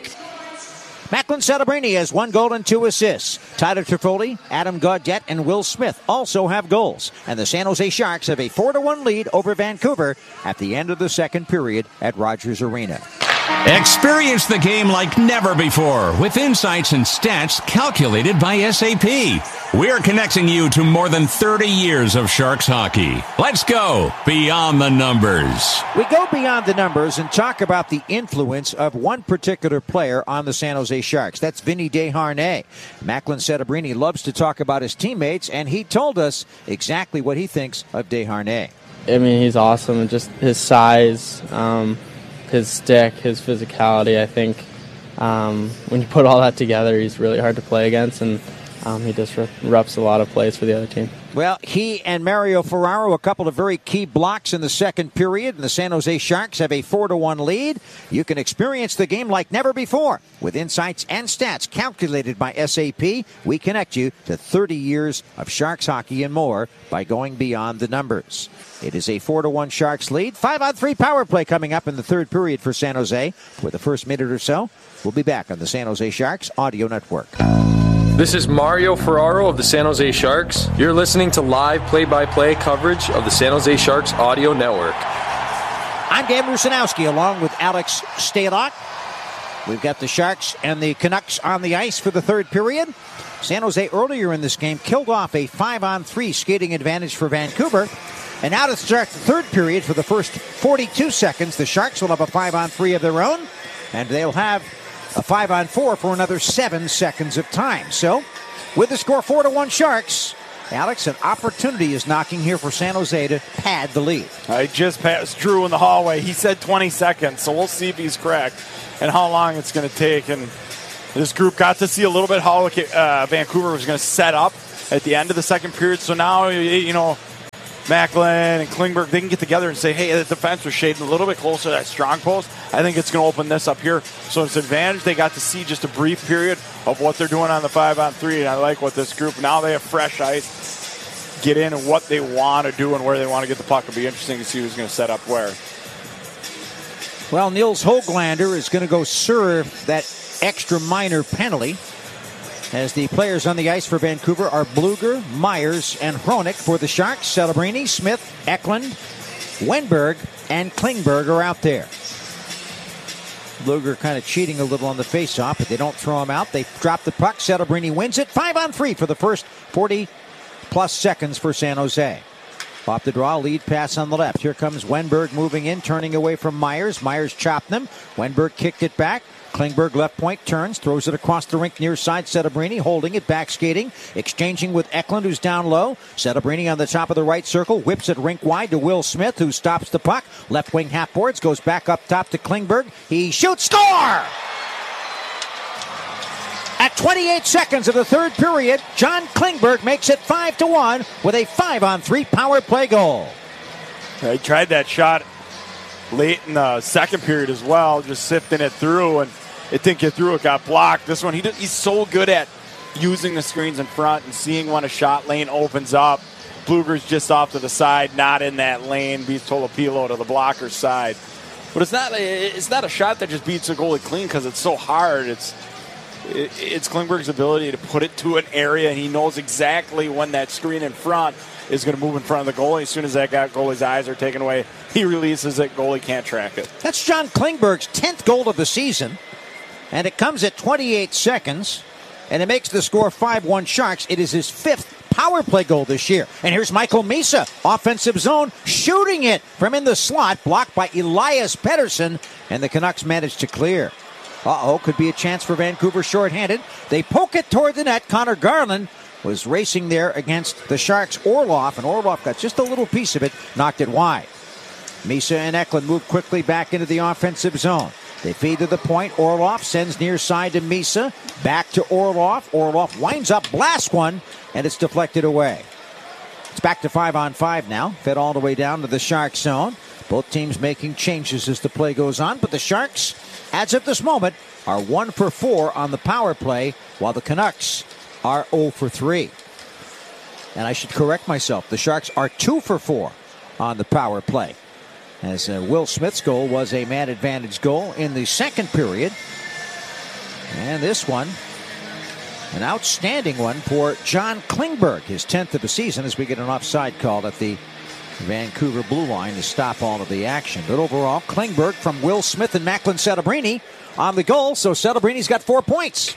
Speaker 3: Macklin Setebrini has one goal and two assists. Tyler Toffoli, Adam Gaudette, and Will Smith also have goals. And the San Jose Sharks have a four to one lead over Vancouver at the end of the second period at Rogers Arena.
Speaker 6: Experience the game like never before with insights and stats calculated by S A P. We're connecting you to more than thirty years of Sharks hockey. Let's go beyond the numbers.
Speaker 3: We go beyond the numbers and talk about the influence of one particular player on the San Jose Sharks. That's Vinny Desharnais. Macklin Setebrini loves to talk about his teammates, and he told us exactly what he thinks of Desharnais.
Speaker 7: I mean, he's awesome. Just his size, um, his stick, his physicality. I think um, when you put all that together, he's really hard to play against, and um, he just disrupts a lot of plays for the other team.
Speaker 3: Well, he and Mario Ferraro, a couple of very key blocks in the second period, and the San Jose Sharks have a four to one lead. You can experience the game like never before with insights and stats calculated by S A P. We connect you to thirty years of Sharks hockey and more by going beyond the numbers. It is a four to one Sharks lead. five on three power play coming up in the third period for San Jose. For the first minute or so, we'll be back on the San Jose Sharks Audio Network.
Speaker 8: This is Mario Ferraro of the San Jose Sharks. You're listening to live play-by-play coverage of the San Jose Sharks Audio Network.
Speaker 3: I'm Dan Rusanowski along with Alex Stalock. We've got the Sharks and the Canucks on the ice for the third period. San Jose earlier in this game killed off a five on three skating advantage for Vancouver. And now to start the third period for the first forty-two seconds, the Sharks will have a five on three of their own, and they'll have a five on four for another seven seconds of time. So with the score four to one Sharks. Alex, an opportunity is knocking here for San Jose to pad the lead.
Speaker 2: I just passed Drew in the hallway. He said twenty seconds, so we'll see if he's correct and how long it's going to take. And this group got to see a little bit how uh, Vancouver was going to set up at the end of the second period. So now, you know, Macklin and Klingberg, they can get together and say, hey, the defense was shading a little bit closer to that strong post. I think it's going to open this up here. So it's an advantage. They got to see just a brief period of what they're doing on the five-on-three, and I like what this group, now they have fresh ice, get in and what they want to do and where they want to get the puck. It'll be interesting to see who's going to set up where.
Speaker 3: Well, Nils Höglander is going to go serve that extra minor penalty, as the players on the ice for Vancouver are Blueger, Myers, and Hronik. For the Sharks, Celebrini, Smith, Eklund, Wenberg, and Klingberg are out there. Blueger kind of cheating a little on the faceoff, but they don't throw him out. They drop the puck. Celebrini wins it. Five on three for the first forty-plus seconds for San Jose. Off the draw, lead pass on the left. Here comes Wenberg moving in, turning away from Myers. Myers chopped them. Wenberg kicked it back. Klingberg left point, turns, throws it across the rink near side. Setebrini holding it, back skating, exchanging with Eklund, who's down low. Setebrini on the top of the right circle, whips it rink wide to Will Smith, who stops the puck. Left wing half boards, goes back up top to Klingberg. He shoots, score! At twenty-eight seconds of the third period, John Klingberg makes it five to one with a five on three power play goal.
Speaker 2: He tried that shot late in the second period as well, just sifting it through, and it didn't get through. It got blocked. This one, he did, he's so good at using the screens in front and seeing when a shot lane opens up. Blueger's just off to the side, not in that lane, beats Tolopilo to the blocker's side. But it's not it's not a shot that just beats a goalie clean because it's so hard. It's it's Klingberg's ability to put it to an area, and he knows exactly when that screen in front is going to move in front of the goalie. As soon as that goalie's eyes are taken away, he releases it. Goalie can't track it.
Speaker 3: That's John Klingberg's tenth goal of the season, and it comes at twenty-eight seconds, and it makes the score five one Sharks. It is his fifth power play goal this year. And here's Michael Misa, offensive zone, shooting it from in the slot, blocked by Elias Pettersson, and the Canucks manage to clear. Uh-oh, could be a chance for Vancouver shorthanded. They poke it toward the net. Connor Garland was racing there against the Sharks' Orlov, and Orlov got just a little piece of it, knocked it wide. Misa and Eklund move quickly back into the offensive zone. They feed to the point. Orlov sends near side to Misa. Back to Orlov. Orlov winds up, blasts one, and it's deflected away. It's back to five on five now. Fed all the way down to the Sharks zone. Both teams making changes as the play goes on, but the Sharks, as of this moment, are one for four on the power play, while the Canucks are zero for three. And I should correct myself. The Sharks are two for four on the power play, as uh, Will Smith's goal was a man advantage goal in the second period. And this one, an outstanding one for John Klingberg, his tenth of the season, as we get an offside call at the Vancouver blue line to stop all of the action. But overall, Klingberg from Will Smith and Macklin Setebrini on the goal, so Celebrini's got four points.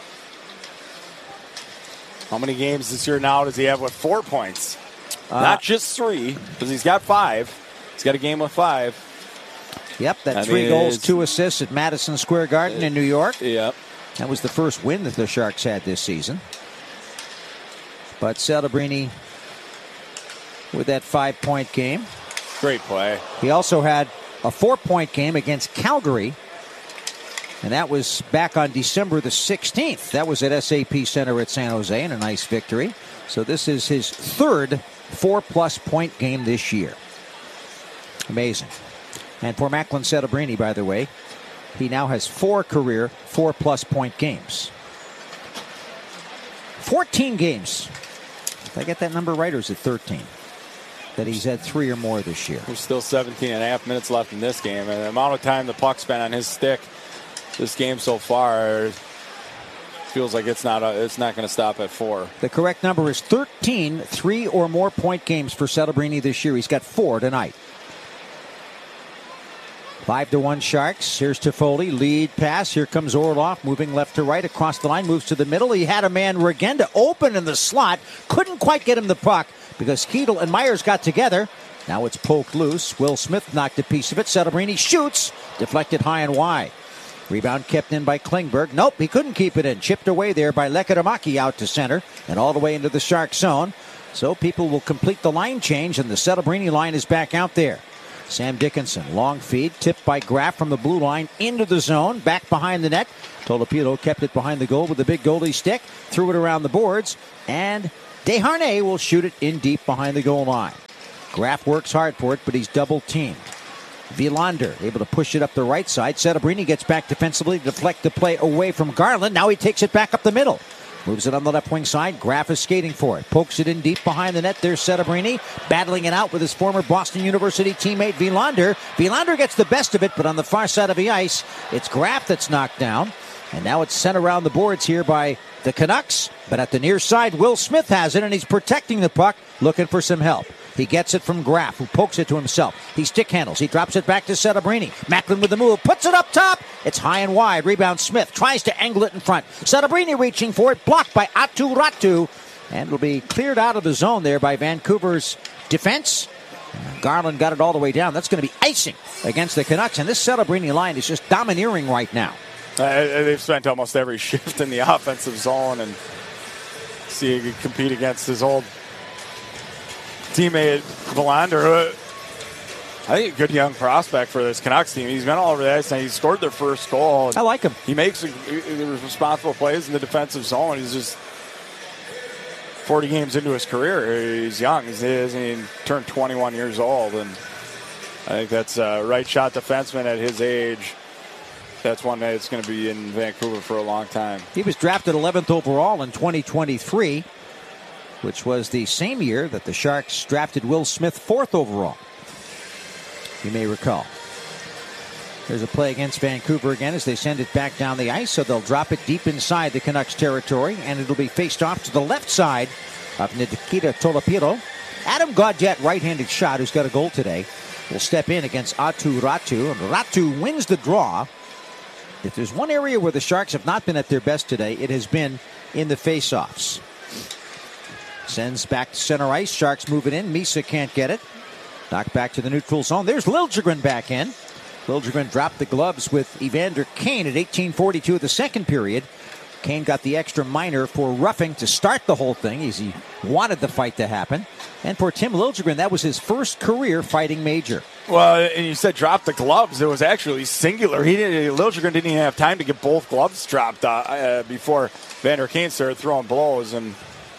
Speaker 2: How many games this year now does he have with four points?
Speaker 3: Uh,
Speaker 2: Not just three, because he's got five. He's got a game with five.
Speaker 3: Yep, that
Speaker 2: I
Speaker 3: three
Speaker 2: mean,
Speaker 3: goals,
Speaker 2: it's-
Speaker 3: two assists at Madison Square Garden in New York.
Speaker 2: Yep.
Speaker 3: That was the first win that the Sharks had this season. But Celebrini with that five-point game.
Speaker 2: Great play.
Speaker 3: He also had a four-point game against Calgary, and that was back on December the sixteenth. That was at S A P Center at San Jose, and a nice victory. So this is his third four-plus point game this year. Amazing. And for Macklin Setebrini, by the way, he now has four career four-plus point games. fourteen games. Did I get that number right, or is it thirteen? That he's had three or more this year.
Speaker 2: There's still seventeen and a half minutes left in this game, and the amount of time the puck's been on his stick this game so far feels like it's not a, it's not going to stop at four.
Speaker 3: The correct number is thirteen three or more point games for Celebrini this year. He's got four tonight. Five to one Sharks. Here's Toffoli, lead pass. Here comes Orlov, moving left to right across the line, moves to the middle. He had a man, Regenda, open in the slot. Couldn't quite get him the puck because Keedle and Myers got together. Now it's poked loose. Will Smith knocked a piece of it. Celebrini shoots, deflected high and wide. Rebound kept in by Klingberg. Nope, he couldn't keep it in. Chipped away there by Lekaramaki out to center and all the way into the Shark zone. So people will complete the line change, and the Celebrini line is back out there. Sam Dickinson, long feed, tipped by Graf from the blue line into the zone, back behind the net. Tolopilo kept it behind the goal with the big goalie stick, threw it around the boards, and Desharnais will shoot it in deep behind the goal line. Graf works hard for it, but he's double-teamed. Vilander able to push it up the right side. Celebrini gets back defensively to deflect the play away from Garland. Now he takes it back up the middle. Moves it on the left wing side. Graf is skating for it. Pokes it in deep behind the net. There's Celebrini battling it out with his former Boston University teammate Vilander. Vilander gets the best of it, but on the far side of the ice, it's Graf that's knocked down. And now it's sent around the boards here by the Canucks. But at the near side, Will Smith has it, and he's protecting the puck, looking for some help. He gets it from Graf, who pokes it to himself. He stick handles. He drops it back to Celebrini. Macklin with the move. Puts it up top. It's high and wide. Rebound Smith. Tries to angle it in front. Celebrini reaching for it. Blocked by Aatu Räty. And it'll be cleared out of the zone there by Vancouver's defense. Garland got it all the way down. That's going to be icing against the Canucks. And this Celebrini line is just domineering right now.
Speaker 2: Uh, they've spent almost every shift in the offensive zone, and see he could compete against his old teammate Vilander. I think a good young prospect for this Canucks team. He's been all over the ice, and he scored their first goal.
Speaker 3: I like him.
Speaker 2: He makes responsible plays in the defensive zone. He's just forty games into his career. He's young. He's, he turned twenty-one years old, and I think that's a right shot defenseman at his age. That's one that's going to be in Vancouver for a long time.
Speaker 3: He was drafted eleventh overall in twenty twenty-three, which was the same year that the Sharks drafted Will Smith fourth overall. You may recall. There's a play against Vancouver again as they send it back down the ice, so they'll drop it deep inside the Canucks territory, and it'll be faced off to the left side of Nikita Tolopilo. Adam Gaudette, right-handed shot, who's got a goal today, will step in against Aatu Räty, and Räty wins the draw. If there's one area where the Sharks have not been at their best today, it has been in the faceoffs. Sends back to center ice. Sharks move it in. Misa can't get it. Knocked back to the neutral zone. There's Liljegren back in. Liljegren dropped the gloves with Evander Kane at eighteen forty-two of the second period. Kane got the extra minor for roughing to start the whole thing as he wanted the fight to happen. And for Tim Liljegren, that was his first career fighting major.
Speaker 2: Well, and you said drop the gloves. It was actually singular. He didn't, Liljegren didn't even have time to get both gloves dropped uh, uh, before Vander Kane started throwing blows. And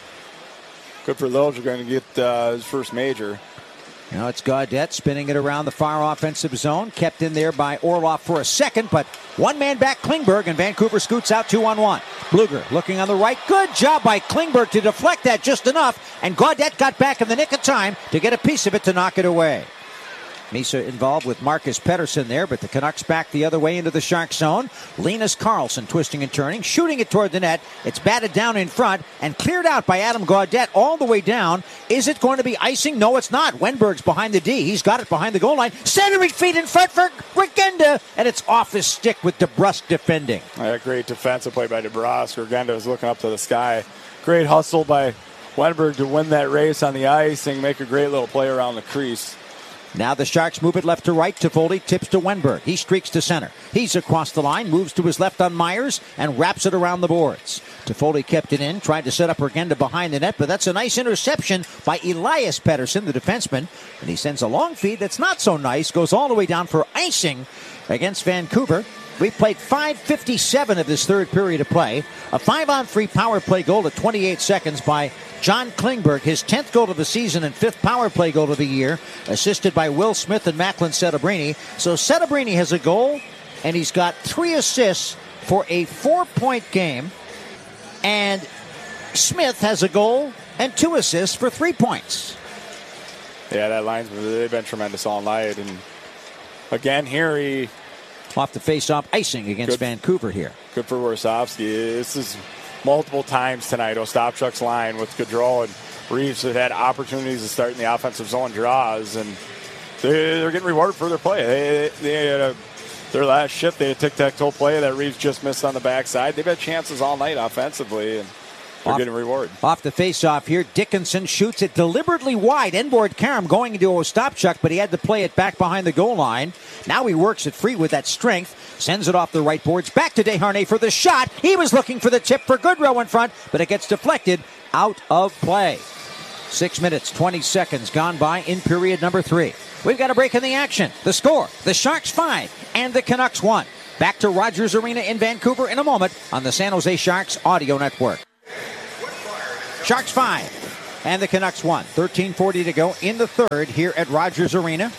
Speaker 2: good for Liljegren to get uh, his first major.
Speaker 3: Now it's Gaudette spinning it around the far offensive zone. Kept in there by Orlov for a second, but one man back Klingberg, and Vancouver scoots out two on one. Bluger looking on the right. Good job by Klingberg to deflect that just enough, and Gaudette got back in the nick of time to get a piece of it to knock it away. Misa involved with Marcus Pettersson there, but the Canucks back the other way into the Shark zone. Linus Karlsson twisting and turning, shooting it toward the net. It's batted down in front and cleared out by Adam Gaudette all the way down. Is it going to be icing? No, it's not. Wenberg's behind the D. He's got it behind the goal line. Centering feet in front for Regenda, and it's off his stick with DeBrusk defending.
Speaker 2: A great defensive play by DeBrusk. Regenda was looking up to the sky. Great hustle by Wenberg to win that race on the ice and make a great little play around the crease.
Speaker 3: Now the Sharks move it left to right. Toffoli tips to Wenberg. He streaks to center. He's across the line, moves to his left on Myers, and wraps it around the boards. Toffoli kept it in, tried to set up Regenda behind the net, but that's a nice interception by Elias Pettersson, the defenseman. And he sends a long feed that's not so nice, goes all the way down for icing against Vancouver. We've played five fifty-seven of this third period of play. A five-on-three power play goal at twenty-eight seconds by John Klingberg, his tenth goal of the season and fifth power play goal of the year, assisted by Will Smith and Macklin Celebrini. So Celebrini has a goal, and he's got three assists for a four-point game. And Smith has a goal and two assists for three points.
Speaker 2: Yeah, that line's they've been tremendous all night. And again, here he...
Speaker 3: Off the face-off icing against
Speaker 2: good,
Speaker 3: Vancouver here.
Speaker 2: Good for Warsofsky. This is multiple times tonight. Ostapchuk's line with Gaudreau and Reeves have had opportunities to start in the offensive zone draws, and they're getting rewarded for their play. They, they had a, their last shift, they had a tic-tac-toe play that Reeves just missed on the backside. They've had chances all night offensively, and They're
Speaker 3: off,
Speaker 2: getting reward.
Speaker 3: Off the face-off here, Dickinson shoots it deliberately wide. Inboard Karam going into Ostapchuk, but he had to play it back behind the goal line. Now he works it free with that strength. Sends it off the right boards. Back to Desharnais for the shot. He was looking for the tip for Goodrow in front, but it gets deflected out of play. Six minutes, twenty seconds gone by in period number three. We've got a break in the action. The score, the Sharks five and the Canucks one. Back to Rogers Arena in Vancouver in a moment on the San Jose Sharks Audio Network. Sharks five and the Canucks one. thirteen forty to go in the third here at Rogers Arena.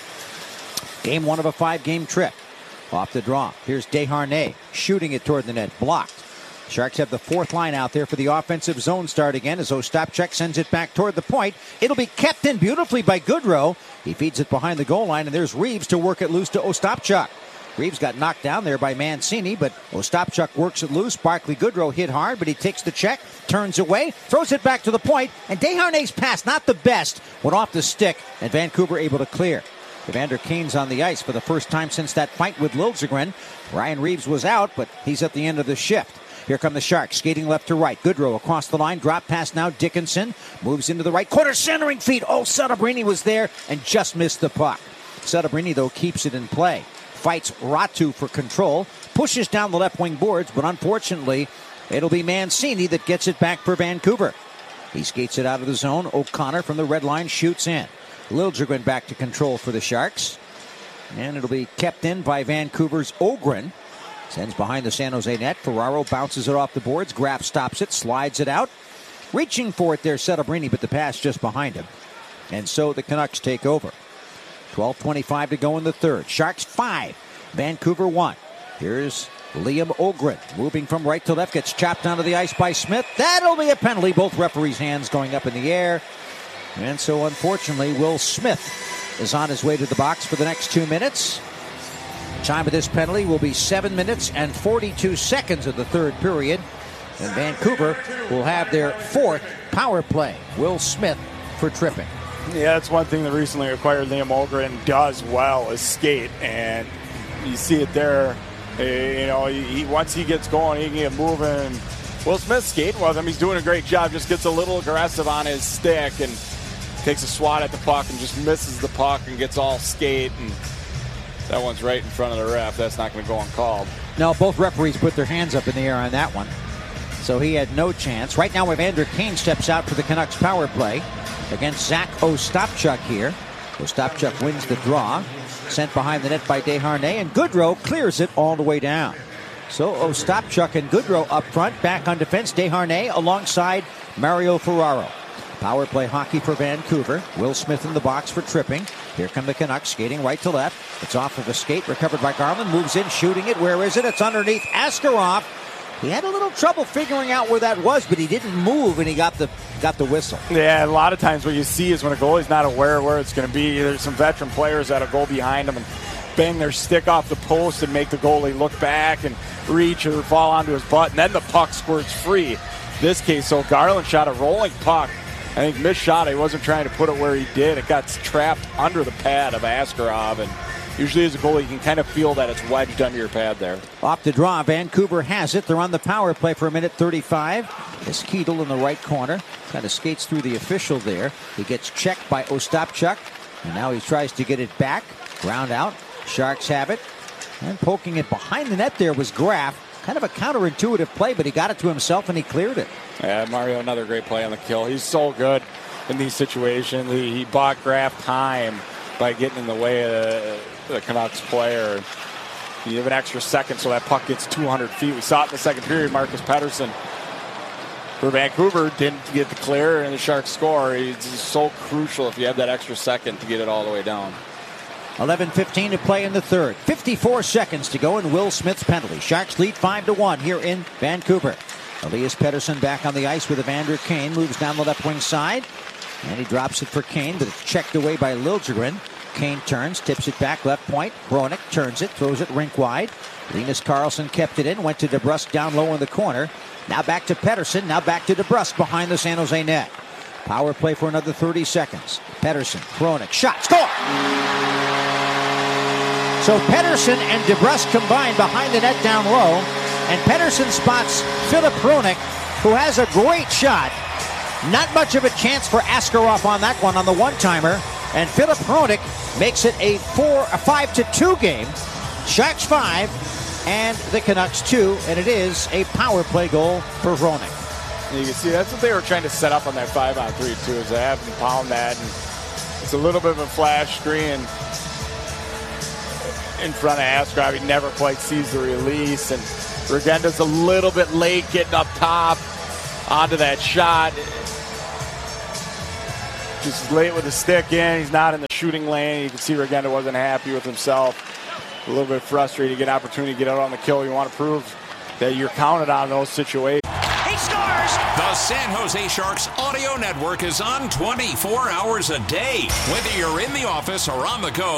Speaker 3: Game one of a five-game trip. Off the draw. Here's Desharnais shooting it toward the net. Blocked. Sharks have the fourth line out there for the offensive zone start again as Ostapchuk sends it back toward the point. It'll be kept in beautifully by Goodrow. He feeds it behind the goal line, and there's Reeves to work it loose to Ostapchuk. Reeves got knocked down there by Mancini, but Ostapchuk works it loose. Barclay Goodrow hit hard, but he takes the check, turns away, throws it back to the point, and Desharnais' pass, not the best, went off the stick, and Vancouver able to clear. Evander Kane's on the ice for the first time since that fight with Liljegren. Ryan Reeves was out, but he's at the end of the shift. Here come the Sharks, skating left to right. Goodrow across the line, drop pass now. Dickinson moves into the right corner, centering feet. Oh, Setebrini was there and just missed the puck. Setebrini, though, keeps it in play. Fights Ratu for control, pushes down the left wing boards, but unfortunately, it'll be Mancini that gets it back for Vancouver. He skates it out of the zone. O'Connor from the red line shoots in. Liljegren back to control for the Sharks. And it'll be kept in by Vancouver's Ogren. Sends behind the San Jose net. Ferraro bounces it off the boards. Graf stops it, slides it out. Reaching for it there, Setebrini, but the pass just behind him. And so the Canucks take over. twelve twenty-five to go in the third. Sharks five, Vancouver one. Here's Liam Ogren moving from right to left. Gets chopped onto the ice by Smith. That'll be a penalty. Both referees' hands going up in the air. And so, unfortunately, Will Smith is on his way to the box for the next two minutes. Time of this penalty will be seven minutes and forty-two seconds of the third period. And Vancouver will have their fourth power play. Will Smith for tripping.
Speaker 2: Yeah, that's one thing that recently acquired Liam Ogren does well is skate. And you see it there. You know, he, once he gets going, he can get moving. Will Smith skating with him. He's doing a great job. Just gets a little aggressive on his stick and takes a swat at the puck and just misses the puck and gets all skate. And that one's right in front of the ref. That's not going to go uncalled.
Speaker 3: No, both referees put their hands up in the air on that one. So he had no chance. Right now, Evander Kane steps out for the Canucks power play against Zach Ostapchuk here. Ostapchuk wins the draw. Sent behind the net by Desharnais, and Goodrow clears it all the way down. So Ostapchuk and Goodrow up front, back on defense. Desharnais alongside Mario Ferraro. Power play hockey for Vancouver. Will Smith in the box for tripping. Here come the Canucks skating right to left. It's off of a skate, recovered by Garland. Moves in, shooting it. Where is it? It's underneath Askarov. He had a little trouble figuring out where that was, but he didn't move, and he got the got the whistle.
Speaker 2: Yeah, a lot of times what you see is when a goalie's not aware of where it's going to be, there's some veteran players that'll go behind him and bang their stick off the post and make the goalie look back and reach or fall onto his butt, and then the puck squirts free. This case, so Garland shot a rolling puck. I think missed shot. He wasn't trying to put it where he did. It got trapped under the pad of Askarov, and usually as a goalie, you can kind of feel that it's wedged under your pad there.
Speaker 3: Off the draw, Vancouver has it. They're on the power play for a minute thirty-five. It's Keedle in the right corner. Kind of skates through the official there. He gets checked by Ostapchuk, and now he tries to get it back. Ground out. Sharks have it. And poking it behind the net there was Graf. Kind of a counterintuitive play, but he got it to himself and he cleared it.
Speaker 2: Yeah, Mario, another great play on the kill. He's so good in these situations. He, he bought Graf time by getting in the way of the, the Canucks player. You have an extra second so that puck gets two hundred feet. We saw it in the second period. Marcus Pettersson for Vancouver didn't get the clear and the Sharks score. It's so crucial if you have that extra second to get it all the way down.
Speaker 3: eleven fifteen to play in the third. fifty-four seconds to go in Will Smith's penalty. Sharks lead five to one here in Vancouver. Elias Pettersson back on the ice with Evander Kane. Moves down the left wing side. And he drops it for Kane, but it's checked away by Liljegren. Kane turns, tips it back left point. Hronek turns it, throws it rink wide. Linus Karlsson kept it in, went to DeBrusk down low in the corner. Now back to Pettersson, now back to DeBrusk behind the San Jose net. Power play for another thirty seconds. Pettersson, Hronek, shot, score! So Pettersson and DeBrusk combined behind the net down low, and Pettersson spots Philip Hronek who has a great shot. Not much of a chance for Askarov on that one on the one-timer. And Filip Hronek makes it a four, a five to two game. Sharks five and the Canucks two, and it is a power play goal for Hronek.
Speaker 2: And you can see that's what they were trying to set up on that five on three too, is to have him pound that, and it's a little bit of a flash screen in front of Askarov. He never quite sees the release, and Regenda's a little bit late getting up top onto that shot. Just late with the stick in. He's not in the shooting lane. You can see Regenda wasn't happy with himself. A little bit frustrated to get an opportunity to get out on the kill. You want to prove that you're counted on those situations.
Speaker 6: He scores! The San Jose Sharks Audio Network is on twenty-four hours a day. Whether you're in the office or on the go,